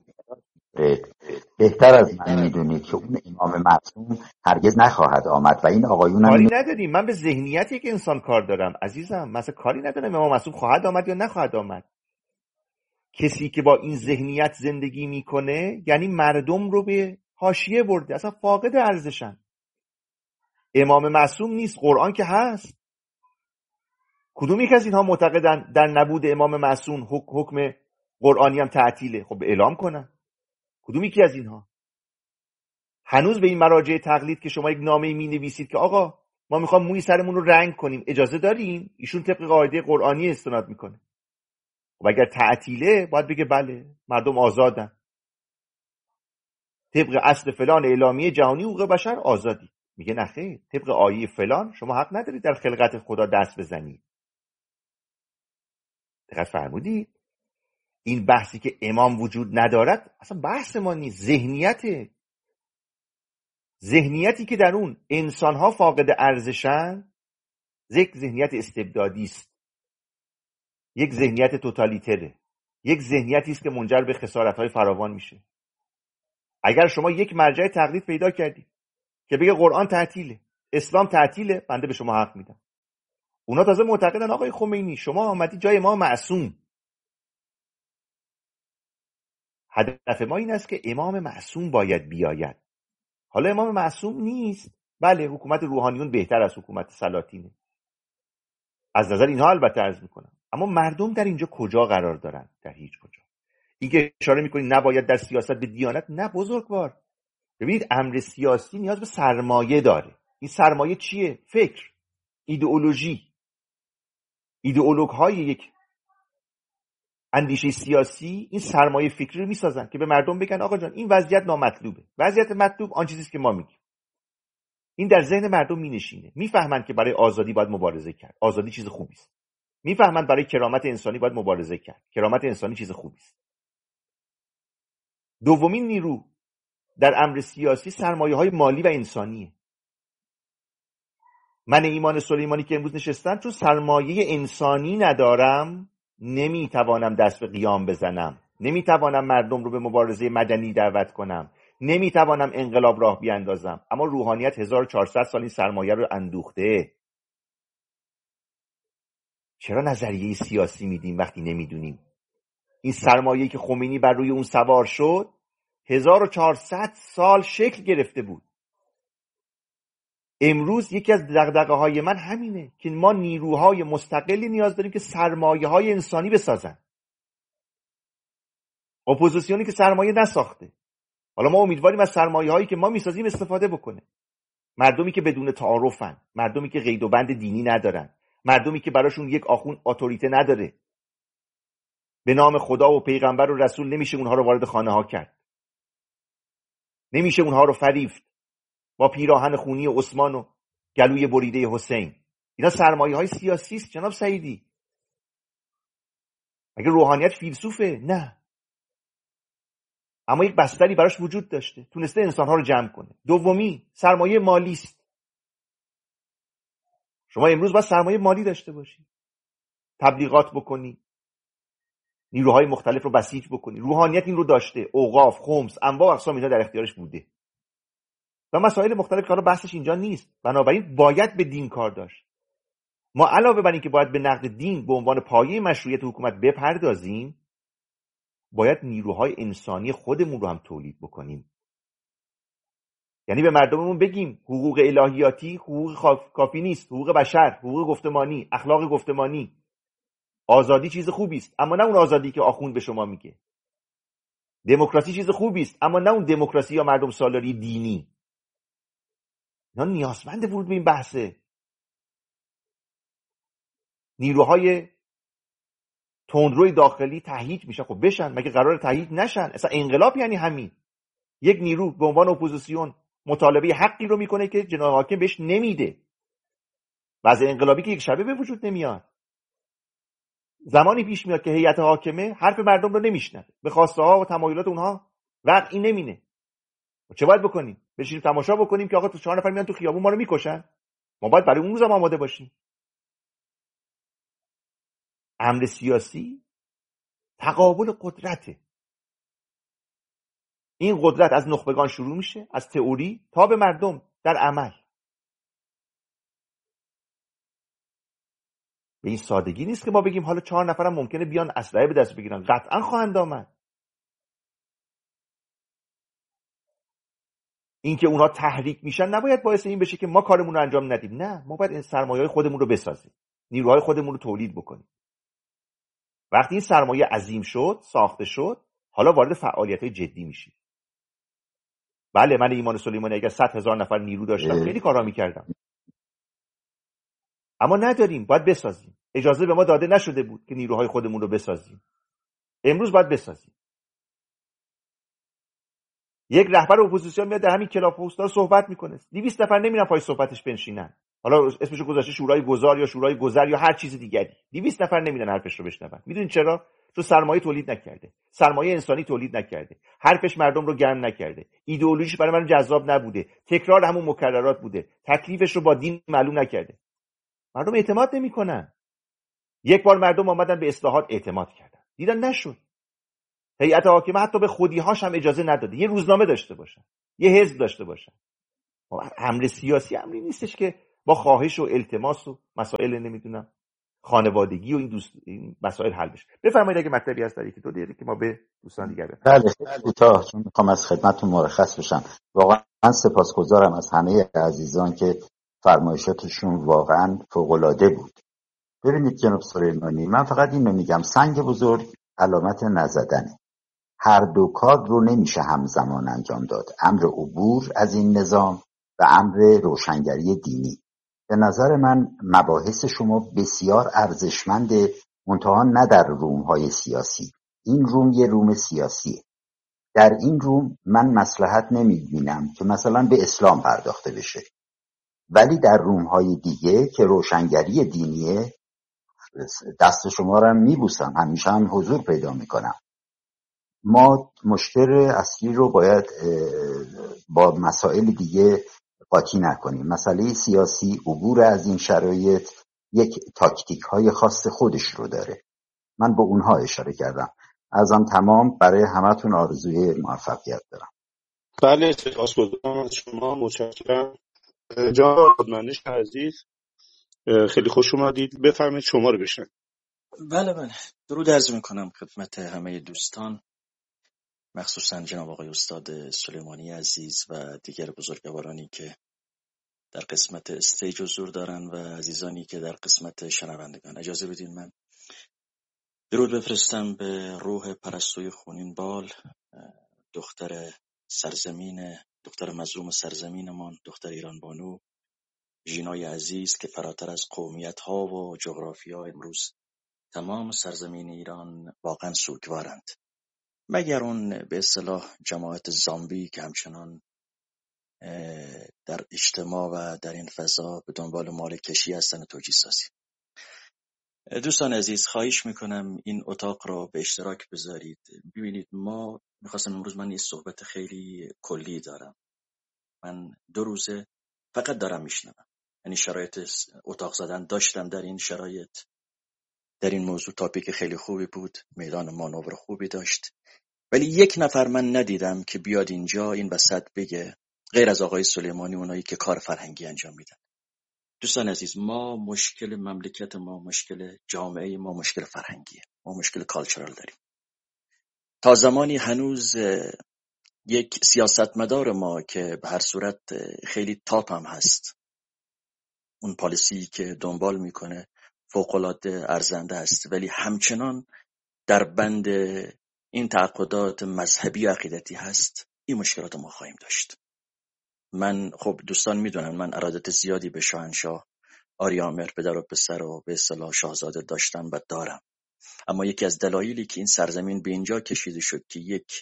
بهتر از من میدونید که اون امام معصوم هرگز نخواهد آمد و این آقایون هم کاری نداریم. من به ذهنیت یک انسان کار دارم عزیزم، مثلا کاری ندارم امام معصوم خواهد آمد یا نخواهد آمد. کسی که با این ذهنیت زندگی میکنه یعنی مردم رو به حاشیه برده، اصلا فاقد ارزشن. امام معصوم نیست، قرآن که هست. کدوم یک از اینها معتقدن در نبود امام معصوم حکم قرآنی هم تعطیله؟ خب اعلام کنن. کدوم یکی از اینها؟ هنوز به این مراجع تقلید که شما یک نامه می نویسید که آقا ما میخوام موی سرمون رو رنگ کنیم، اجازه داریم؟ ایشون طبق قاعده قرآنی استناد میکنه. خب اگر تعطیله باید بگه بله مردم آزادن، طبق اصل فلان اعلامیه جهانی حقوق بشر آزادی. میگه نه خیر، طبق آیه فلان شما حق ندارید در خلقت خدا دست بزنید. دقت فرمودید؟ این بحثی که امام وجود ندارد اصلا بحث ما نیست، ذهنیته. ذهنیتی که در اون انسانها فاقد ارزشن یک ذهنیت استبدادی است، یک ذهنیت توتالیتره، یک ذهنیتی است که منجر به خسارت‌های فراوان میشه. اگر شما یک مرجع تقلید پیدا کردی که بگه قرآن تعطیله، اسلام تعطیله، بنده به شما حق میدم. اونا تازه معتقدن آقای خمینی شما آمدی جای امام معصوم. هدف ما این است که امام معصوم باید بیاید. حالا امام معصوم نیست، بله حکومت روحانیون بهتر از حکومت سلاطینه، از نظر اینها البته عرض میکنم، اما مردم در اینجا کجا قرار دارن؟ در هیچ کجا. این که اشاره میکنی نباید در سیاست به دیانت، نه بزرگوار. ببینید امر سیاسی نیاز به سرمایه داره. این سرمایه چیه؟ فکر، ایدئولوژی. ایدئولوگ های یک اندیشه سیاسی این سرمایه فکری رو میسازن که به مردم بگن آقا جان این وضعیت نامطلوبه. وضعیت مطلوب آن چیزیست که ما میگیم. این در ذهن مردم مینشینه. میفهمند که برای آزادی باید مبارزه کرد. آزادی چیز خوبی است. میفهمند برای کرامت انسانی باید مبارزه کرد. کرامت انسانی چیز خوبی است. دومین نیرو در امر سیاسی سرمایه‌های مالی و انسانیه. من ایمان سلیمانی که امروز نشستم چون سرمایه انسانی ندارم نمیتوانم دست به قیام بزنم، نمیتوانم مردم رو به مبارزه مدنی دعوت کنم، نمیتوانم انقلاب راه بیاندازم. اما روحانیت 1400 سال این سرمایه رو اندوخته. چرا نظریه سیاسی میدیم وقتی نمیدونیم؟ این سرمایه‌ای که خمینی بر روی اون سوار شد 1400 سال شکل گرفته بود. امروز یکی از دغدغه‌های من همینه که ما نیروهای مستقلی نیاز داریم که سرمایه‌های انسانی بسازن. اپوزیسیونی که سرمایه نساخته. حالا ما امیدواریم از سرمایه‌هایی که ما میسازیم استفاده بکنه. مردمی که بدون تعارفن، مردمی که قید و بند دینی ندارن، مردمی که براشون یک آخوند اتوریته نداره. به نام خدا و پیغمبر و رسول نمیشه اونها رو وارد خانه ها کرد. نمیشه اونها رو فریفت با پیراهن خونی عثمان و گلوی بریده حسین. اینا سرمایه‌های سیاسی است جناب سعیدی. مگه روحانیت فیلسوفه؟ نه. اما یک بستری براش وجود داشته، تونسته انسان‌ها رو جمع کنه. دومی سرمایه مالی است. شما امروز باید سرمایه مالی داشته باشی، تبلیغات بکنی، نیروهای مختلف رو بسیج بکنی. روحانیت این رو داشته، اوقاف، خمس، انواع و اقسام اینا در اختیارش بوده و مسائل مختلف که حالا بحثش اینجا نیست. بنابراین باید به دین کار داشت. ما علاوه بر این که باید به نقد دین به عنوان پایه مشروعیت حکومت بپردازیم، باید نیروهای انسانی خودمون رو هم تولید بکنیم. یعنی به مردممون بگیم حقوق الهیاتی حقوق کافی نیست، حقوق بشر، حقوق گفتمانی، اخلاق گفتمانی، آزادی چیز خوبی است، اما نه اون آزادی که آخوند به شما میگه. دموکراسی چیز خوبی است، اما نه اون دموکراسی یا مردم سالاری دینی. اینا نیازمند ورود به این بحثه. نیروهای تندروی داخلی تهییج میشن. خب بشن، مگه قرار تهییج نشن؟ اصلا انقلاب یعنی همین. یک نیرو به عنوان اپوزیسیون مطالبه حقی رو میکنه که جناب حاکم بهش نمیده. وضع انقلابی که یک شبه به وجود نمیاد. زمانی پیش میاد که هیئت حاکمه حرف مردم رو نمیشنوه، به خواسته ها و تمایلات اونها وقعی نمینه. چه باید بکنیم؟ بشینیم تماشا بکنیم که آقا تو 4 نفر میان تو خیابون ما رو میکشن؟ ما باید برای اون روز آماده باشیم. امر سیاسی تقابل قدرته. این قدرت از نخبگان شروع میشه، از تئوری تا به مردم در عمل. به این سادگی نیست که ما بگیم حالا 4 نفرم ممکنه بیان اسلحه به دست بگیرن. قطعا خواهند آمد. این که اونها تحریک میشن نباید باعث این بشه که ما کارمون رو انجام ندیم. نه، ما باید این سرمایه‌های خودمون رو بسازیم، نیروهای خودمون رو تولید بکنیم. وقتی این سرمایه عظیم شد، ساخته شد، حالا وارد فعالیت‌های جدی میشیم. بله، من ایمان سلیمانی اگر 100,000 نفر نیرو داشتم خیلی کارا میکردم، اما نداریم. باید بسازیم. اجازه به ما داده نشده بود که نیروهای خودمون رو بسازیم. امروز باید بسازیم. یک رهبر اپوزیسیون میاد در همین کلاب هاوس داره صحبت میکنه، 200 نفر نمیرن پای صحبتش بنشینن. حالا اسمشو گذاشته شورای گذار یا شورای گذر یا هر چیز دیگری. 200 نفر نمیرن حرفش رو بشنون. میدونین چرا؟ چون سرمایه تولید نکرده، سرمایه انسانی تولید نکرده، حرفش مردم رو گرم نکرده، ایدئولوژیش برای من جذاب نبوده، تکرار همون مکررات بوده، تکلیفش رو با دین معلوم نکرده. مردم اعتماد نمیکنن. یک بار مردم آمدن به اصلاحات اعتماد کردن، دیدن نشد. هیئت حاکمه حتی به خودی‌هاش هم اجازه نداده یه روزنامه داشته باشن، یه حزب داشته باشن. امر سیاسی امری نیستش که با خواهش و التماس و مسائل نمیدونم خانوادگی و این مسائل حل بشه. بفرمایید اگه مطلبی هست در یکی دو دقیقه که ما به دوستان دیگر بپردازیم. بله خیلی کوتاه، چون میخوام از خدمتتون مرخص بشم. واقعا سپاسگزارم از همه عزیزان که فرمایشاتشون واقعا فوق‌العاده بود. ببینید جناب سلیمانی، من فقط اینو میگم، سنگ بزرگ علامت نزدنه. هر دو کار رو نمیشه همزمان انجام داد، امر عبور از این نظام و امر روشنگری دینی. به نظر من مباحث شما بسیار ارزشمنده، منتها نه در روم‌های سیاسی. این روم یه روم سیاسیه. در این روم من مصلحت نمیبینم که مثلا به اسلام پرداخته بشه، ولی در روم‌های دیگه که روشنگری دینیه دست شما رو میبوسم، همیشه هم حضور پیدا میکنم. ما مشکل اصلی رو باید با مسائل دیگه قاطی نکنیم. مسئله سیاسی عبور از این شرایط یک تاکتیک های خاص خودش رو داره. من به اونها اشاره کردم. ازم تمام، برای همتون آرزوی موفقیت دارم. بله سپاسگزارم از شما، متشکرم. جناب منش عزیز خیلی خوش اومدید، بفرمایید شما رو بشن. بله درود عرض میکنم خدمت همه دوستان، مخصوصا جناب آقای استاد سلیمانی عزیز و دیگر بزرگوارانی که در قسمت استیج حضور دارن و عزیزانی که در قسمت شنوندگان. اجازه بدین من درود بفرستم به روح پرستوی خونین بال، دختر مظلوم سرزمینمان، دختر ایران بانو ژینای عزیز که فراتر از قومیت ها و جغرافیا امروز تمام سرزمین ایران واقعا سوگوارند، مگر اون به اصطلاح جماعت زامبی که همچنان در اجتماع و در این فضا به دنبال مال کشی هستن و توجیه سازی. دوستان عزیز، خواهش میکنم این اتاق را به اشتراک بذارید. ببینید، ما میخواستم امروز من یه صحبت خیلی کلی دارم. من 2 روزه فقط دارم میشنوم، یعنی شرایط اتاق زدن داشتم در این شرایط. در این موضوع تاپیک خیلی خوبی بود، میدان مانور خوبی داشت، ولی یک نفر من ندیدم که بیاد اینجا این وسط بگه، غیر از آقای سلیمانی، اونایی که کار فرهنگی انجام میدن. دوستان عزیز، ما مشکل مملکت ما، مشکل جامعه ما، مشکل فرهنگیه. ما مشکل کالچرال داریم. تا زمانی هنوز یک سیاستمدار ما که به هر صورت خیلی تاپ هم هست، اون پالیسی که دنبال میکنه فوق‌العاده ارزنده است، ولی همچنان در بند این تعهدات مذهبی و عقیدتی هست، این مشکلات ما خواهیم داشت. من خب دوستان میدونن من ارادت زیادی به شاهنشاه آریامر پدر و پسر و به اصطلاح شاهزاده داشتم و دارم، اما یکی از دلایلی که این سرزمین به اینجا کشیده شد که یک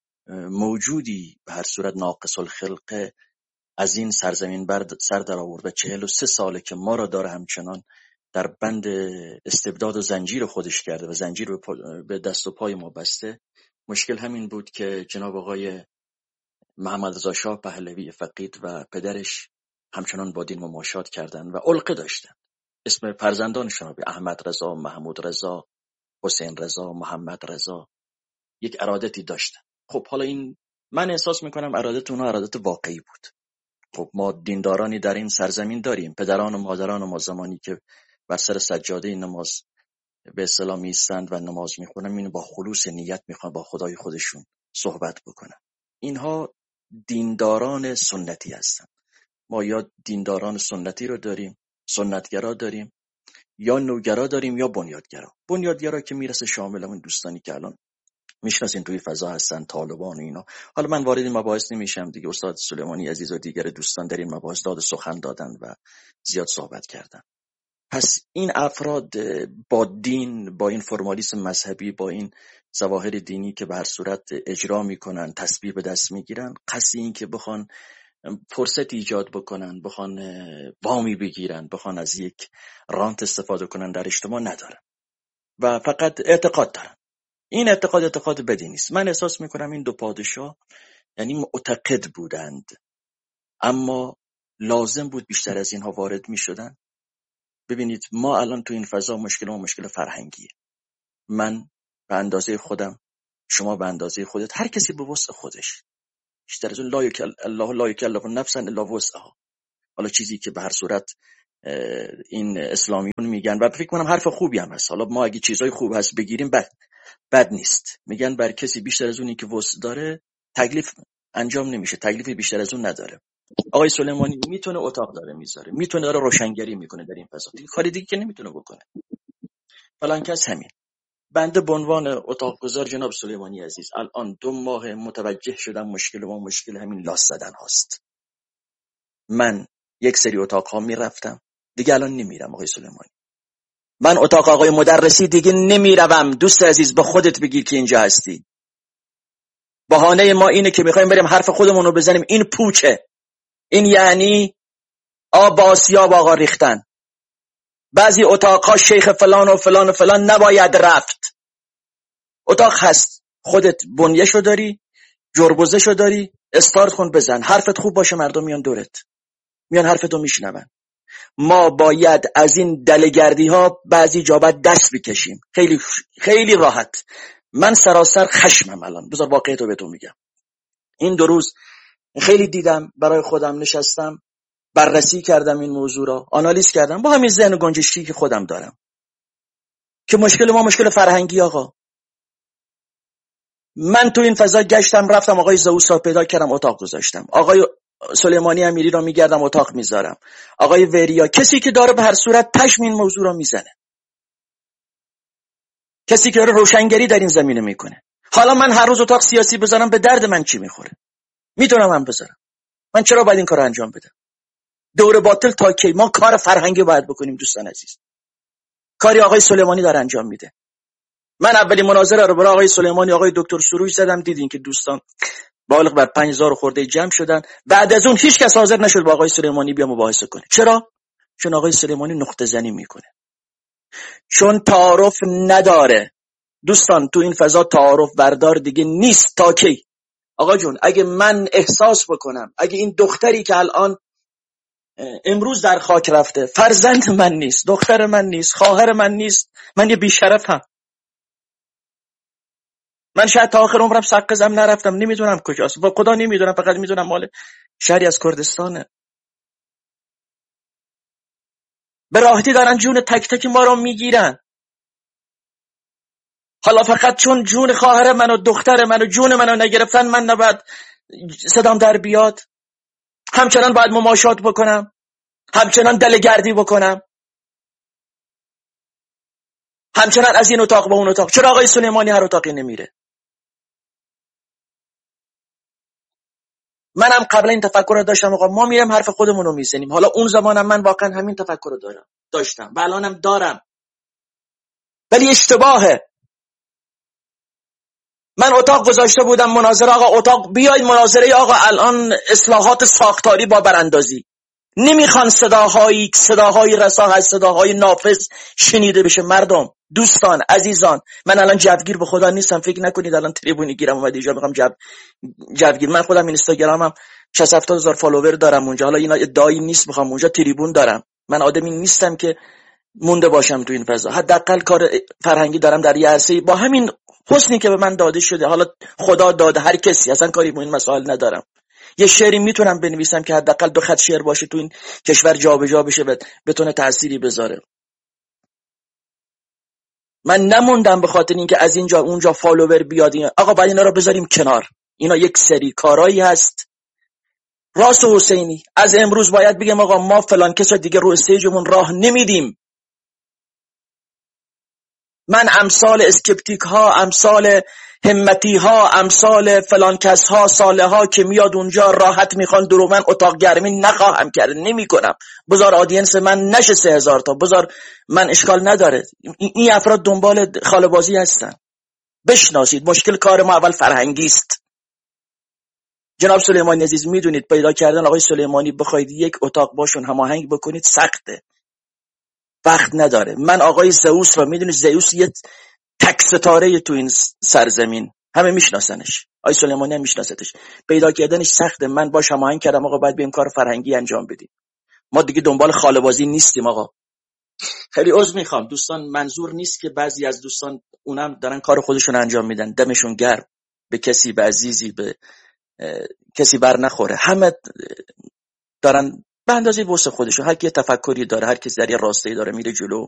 موجودی به هر صورت ناقص الخلقه از این سرزمین سر در آورد و 43 ساله که ما را داره همچنان در بند استبداد و زنجیر خودش کرده و زنجیر به دست و پای ما بسته. مشکل همین بود که جناب آقای محمد رضا شاه پهلوی فقید و پدرش همچنان با دین مماشات کردند و علقه داشتن. اسم فرزندانشون به احمد رضا، محمود رضا، حسین رضا، محمد رضا یک ارادتی داشتن. خب حالا این من احساس میکنم ارادت اونها ارادت واقعی بود. خب ما دیندارانی در این سرزمین داریم، پدران و مادران ما زمانی که بر سر سجاده نماز به اصطلاح میستند و نماز میخونن، اینو با خلوص نیت میخوان با خدای خودشون صحبت بکنن. اینها دینداران سنتی هستن. ما یا دینداران سنتی رو داریم، سنتگرا داریم، یا نوگرا داریم، یا بنیادگرا. بنیادگرا که میرسه شامل اون دوستانی که الان میشناسین توی فضا هستن، طالبان و اینا. حالا من وارد این مباحث نمیشم دیگه، استاد سلیمانی عزیز و دیگر دوستان در این مباحث داد سخن دادن و زیاد صحبت کردن. پس این افراد با دین، با این فرمالیسم مذهبی، با این ظواهر دینی که به هر صورت اجرا میکنن، تسبیح به دست میگیرن، قصد این که بخوان فرصت ایجاد بکنن، بخوان وامی بگیرن، بخوان از یک رانت استفاده کنن در اجتماع ندارن و فقط اعتقاد دارن. این اعتقاد بدی نیست. من احساس میکنم این دو پادشاه یعنی معتقد بودند، اما لازم بود بیشتر از اینها وارد میشدن. ببینید ما الان تو این فضا مشکل فرهنگیه. من به اندازه خودم، شما به اندازه خودت، هر کسی به وسع خودش. بیشتر از اون لا یکلف نفسا الا وسعها. حالا چیزی که به هر صورت این اسلامیون میگن و فکر کنم حرف خوبی هم هست. حالا ما اگه چیزای خوب هست بگیریم بد نیست. میگن بر کسی بیشتر از اونی که وسع داره تکلیف انجام نمیشه، تکلیف بیشتر از اون نداره. آقای سلیمانی میتونه اتاق داره میذاره، میتونه داره روشنگری میکنه در این فضا، کاری دیگه که نمیتونه بکنه. فلان کس همین. بنده به عنوان اتاق گذار جناب سلیمانی عزیز الان 2 ماه متوجه شدم مشکل همین لاس زدن هاست. من یک سری اتاق ها میرفتم، دیگه الان نمیرم آقای سلیمانی. من اتاق آقای مدرسی دیگه نمیروم. دوست عزیز به خودت بگیر که اینجا هستی. بهانه ما اینه که میخوایم بریم حرف خودمون رو بزنیم. این پوچه. این یعنی آب آسیاب آقا ریختن. بعضی اتاقها شیخ فلان و فلان و فلان نباید رفت. اتاق هست، خودت بنیه‌شو داری، جربوزه‌شو داری، استارت کن بزن. حرفت خوب باشه مردم میان دورت، میان حرفتو میشنون. ما باید از این دلگردی ها بعضی جا باید دست بکشیم. خیلی خیلی راحت. من سراسر خشمم الان. بذار واقعیتو بهتون میگم. این 2 روز خیلی دیدم، برای خودم نشستم، بررسی کردم این موضوع را، آنالیز کردم با همین ذهن گنجشکی که خودم دارم که مشکل ما مشکل فرهنگی. آقا من تو این فضا گشتم، رفتم آقای زئوس را پیدا کردم، اتاق گذاشتم. آقای سلیمانی امیری را میگردم، اتاق میذارم. آقای وریا، کسی که داره به هر صورت پشم این موضوع را میزنه، کسی که داره روشنگری در این زمینه میکنه. حالا من هر روز اتاق سیاسی بذارم به درد من چی میخوره؟ میتونم من بذارم. من چرا باید این کارو انجام بدم؟ دور باطل تا کی؟ ما کار فرهنگی باید بکنیم دوستان عزیز. کاری آقای سلیمانی داره انجام میده. من اولین مناظره رو برای آقای سلیمانی آقای دکتر سروش زدم، دیدین که دوستان بالغ بر 5000 خورده جمع شدن. بعد از اون هیچ کس حاضر نشد با آقای سلیمانی بیا مباحثه کنه. چرا؟ چون آقای سلیمانی نقطه زنی میکنه، چون تعارف نداره. دوستان تو این فضا تعارف بردار دیگه نیست. تا کی؟ آقا جون اگه من احساس بکنم اگه این دختری که الان امروز در خاک رفته فرزند من نیست، دختر من نیست، خواهر من نیست، من یه بیشرفم. من شاید تا آخر عمرم سقزم نرفتم، نمیدونم کجاست، با خدا نمیدونم، فقط میدونم مال شهری از کردستانه. به راحتی دارن جون تک تک ما رو میگیرن. حالا فقط چون جون خواهر من و دختر من و جون منو نگرفتن من نباید صدام در بیاد؟ همچنان باید مماشات بکنم؟ همچنان دلگردی بکنم؟ همچنان از این اتاق به اون اتاق؟ چرا آقای سلیمانی هر اتاقی نمیره؟ منم قبلا این تفکر رو داشتم، آقا ما میریم حرف خودمون رو میزنیم. حالا اون زمانم من واقعا همین تفکر رو داشتم و الانم دارم، ولی اشتباهه. من اتاق گذاشته بودم مناظره، آقا اتاق بیاید مناظره، آقا الان اصلاحات ساختاری با براندازی. نمیخوان صداهای رسا، صداهای نافذ شنیده بشه. مردم، دوستان، عزیزان، من الان جوگیر به خدا نیستم، فکر نکنید الان تریبونی گیرم اومد اینجا میخوام جوگیر. من خودم اینستاگرامم 60,000 فالوور دارم اونجا، حالا اینا ادعایی نیست میخوام اونجا تریبون دارم. من آدمی نیستم که مونده باشم تو این فضا، حداقل کار فرهنگی دارم در یه عرصه با همین حسنی که به من داده شده. حالا خدا داده هر کسی، اصلا کاری با این مسائل ندارم. یه شعری میتونم بنویسم که حداقل 2 خط شعر باشه تو این کشور جابجا بشه بتونه تأثیری بذاره. من نموندم به خاطر اینکه از اینجا اونجا فالوور بیاد. آقا باید اینا رو بذاریم کنار. اینا یک سری کارایی هست. راست حسینی از امروز باید بگم آقا ما فلان کسا دیگه رو استیجمون راه نمیدیم. من امثال اسکپتیک ها، امثال همتی ها، امثال فلان کس ها، ساله ها که میاد اونجا راحت میخوان درو من اتاق گرمی نخواهم کرد، نمی کنم. بذار آدینس من نشه 3000 تا، بذار من، اشکال نداره. این افراد دنبال خاله بازی هستن. بشناسید مشکل کار ما اول فرهنگی است. جناب سلیمانی عزیز میدونید پیدا کردن آقای سلیمانی بخواید یک اتاق باشون هماهنگ بکنید سخته، وقت نداره. من آقای زئوس رو میدونید، زئوس یه تک ستاره تو این سرزمین، همه میشناسنش. آقای سلیمانی هم میشناستش. پیدا کردنش سخته. من باش هماهنگ کردم آقا باید بریم کار فرهنگی انجام بدیم. ما دیگه دنبال خاله بازی نیستیم آقا. خیلی عذر میخوام دوستان، منظور نیست که بعضی از دوستان اونم دارن کار خودشون انجام میدن، دمشون گرم، به کسی، به عزیزی، به کسی بر نخوره. همه دارن به اندازه وسع خودشون، هر کی تفکری داره، هر کسی در یه راسته‌ای داره میره جلو.